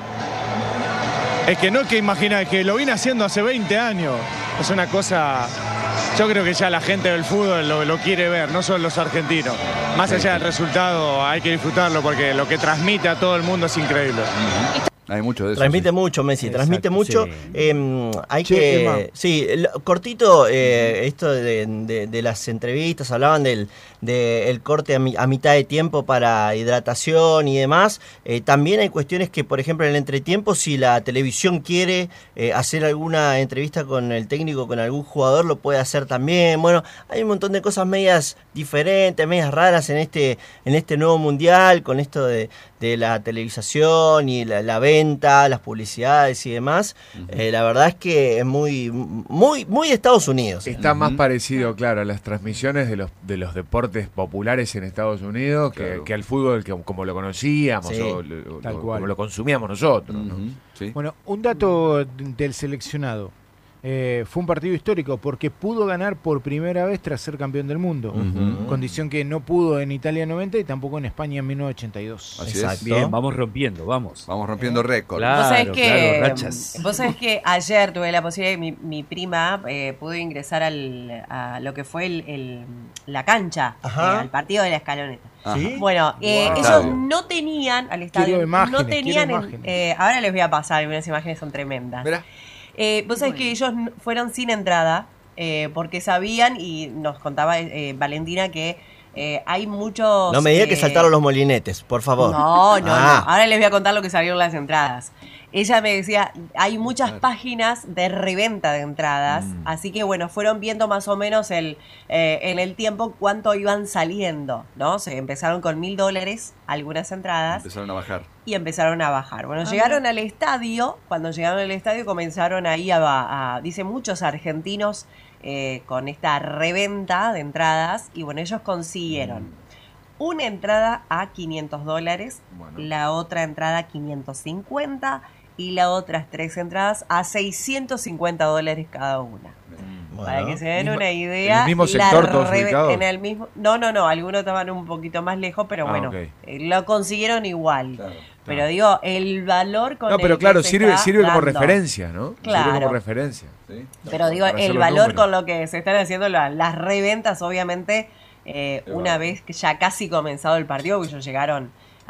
Es que no es que imagina, es que lo vine haciendo hace veinte años. Es una cosa, yo creo que ya la gente del fútbol lo, lo quiere ver, no solo los argentinos. Más allá del resultado hay que disfrutarlo porque lo que transmite a todo el mundo es increíble. Hay mucho de eso. Transmite sí. mucho Messi, Exacto, transmite mucho. sí. Eh, hay Che, que. Emma. Sí, lo- cortito, eh, esto de, de- de las entrevistas, hablaban del de el corte a, mi- a mitad de tiempo para hidratación y demás. Eh, también hay cuestiones que, por ejemplo, en el entretiempo, si la televisión quiere eh, hacer alguna entrevista con el técnico, con algún jugador, lo puede hacer también. Bueno, hay un montón de cosas medias diferentes, medias raras en este, en este nuevo mundial, con esto de, de la televisación y la, la venta, las publicidades y demás. Eh, la verdad es que es muy, muy, muy de Estados Unidos. Está más parecido, claro, a las transmisiones de los de los deportes populares en Estados Unidos que, Claro. que al fútbol que, como lo conocíamos Sí, o, lo- tal o cual. como lo consumíamos nosotros. ¿no? Bueno, un dato del seleccionado. Eh, fue un partido histórico porque pudo ganar por primera vez tras ser campeón del mundo. Ujú. Condición que no pudo en Italia noventa y tampoco en España en mil novecientos ochenta y dos. Así es. Bien, vamos rompiendo, vamos. Vamos rompiendo récord. Vos sabés Claro, que, claro, rachas. vos sabés que ayer tuve la posibilidad, mi, mi prima eh, pudo ingresar al, a lo que fue el, el- la cancha, Ajá. eh, al partido de la Escaloneta. Ajá. ¿Sí? Bueno, eh, Wow. ellos Estadio. no tenían al estadio, Quiero imágenes, no tenían, quiero en- imágenes. eh, ahora les voy a pasar, unas imágenes son tremendas. Eh, vos sabés que ellos n- fueron sin entrada eh, porque sabían y nos contaba eh, Valentina que eh, hay muchos... No me diga que eh, saltaron los molinetes, por favor. No, no, Ah. no. Ahora les voy a contar lo que salieron las entradas. Ella me decía, hay muchas páginas de reventa de entradas, Mm. así que bueno, fueron viendo más o menos el eh, en el tiempo cuánto iban saliendo, ¿no? Se empezaron con mil dólares algunas entradas Empezaron a bajar. y empezaron a bajar. Bueno, Ah. llegaron al estadio, cuando llegaron al estadio comenzaron ahí a, a dice muchos argentinos eh, con esta reventa de entradas y bueno, ellos consiguieron una entrada a quinientos dólares, la otra entrada a quinientos cincuenta y las otras tres entradas a seiscientos cincuenta dólares cada una. Para que se den Mismo- una idea. ¿en el mismo la sector todos reve- ubicados? en el mismo, no, no, no, algunos estaban un poquito más lejos, pero Ah, bueno, ok. eh, lo consiguieron igual. Pero digo, el valor con No, el pero que claro, se sirve, está sirve como dando. referencia, ¿no? Claro. Sirve como referencia. Pero digo, Para hacer el los valor números. con lo que se están haciendo la- las reventas, obviamente, eh, una vez que ya casi comenzado el partido, porque ellos llegaron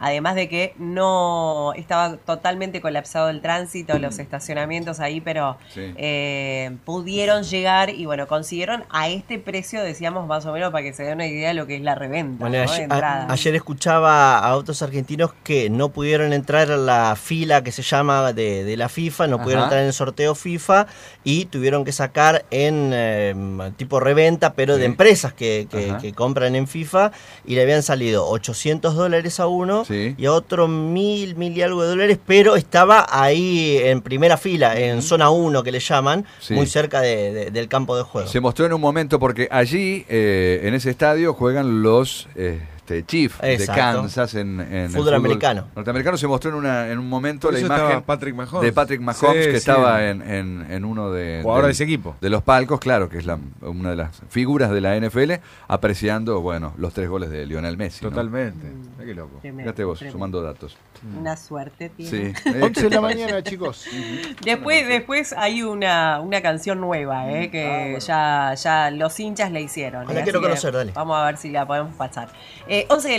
Además de que no estaba totalmente colapsado el tránsito, los estacionamientos ahí, pero Sí. eh, pudieron llegar y bueno, consiguieron a este precio, decíamos más o menos para que se den una idea de lo que es la reventa, Bueno, ¿no? ayer, de entrada. a- ayer escuchaba a otros argentinos que no pudieron entrar a la fila que se llama de, de la FIFA, no pudieron Ajá. entrar en el sorteo FIFA y tuvieron que sacar en eh, tipo reventa, pero de Sí. empresas que, que- Ajá. que compran en FIFA, y le habían salido ochocientos dólares a uno Sí. y a otro mil, mil y algo de dólares, pero estaba ahí en primera fila, en zona uno que le llaman, Sí. muy cerca de- de- del campo de juego. Se mostró en un momento porque allí, eh, en ese estadio, juegan los eh, este, Chiefs de Exacto. Kansas en, en el Fútbol americano. norteamericano. Se mostró en, una, en un momento Por la eso imagen estaba Patrick Mahomes. de Patrick Mahomes, Sí, que sí. estaba en, en, en uno de, Jugador del- de ese equipo. de los palcos, claro, que es la, una de las figuras de la N F L, apreciando, bueno, los tres goles de Lionel Messi. ¿no? Totalmente. Mirá qué loco. Tremendo, Fíjate vos, tremendo. sumando datos. Una suerte tiene. Sí. once de la mañana, chicos. Después, después hay una, una canción nueva, eh, que ya, ya los hinchas le hicieron. La eh, quiero así que conocer, dale. Vamos a ver si la podemos pasar. Eh, once de la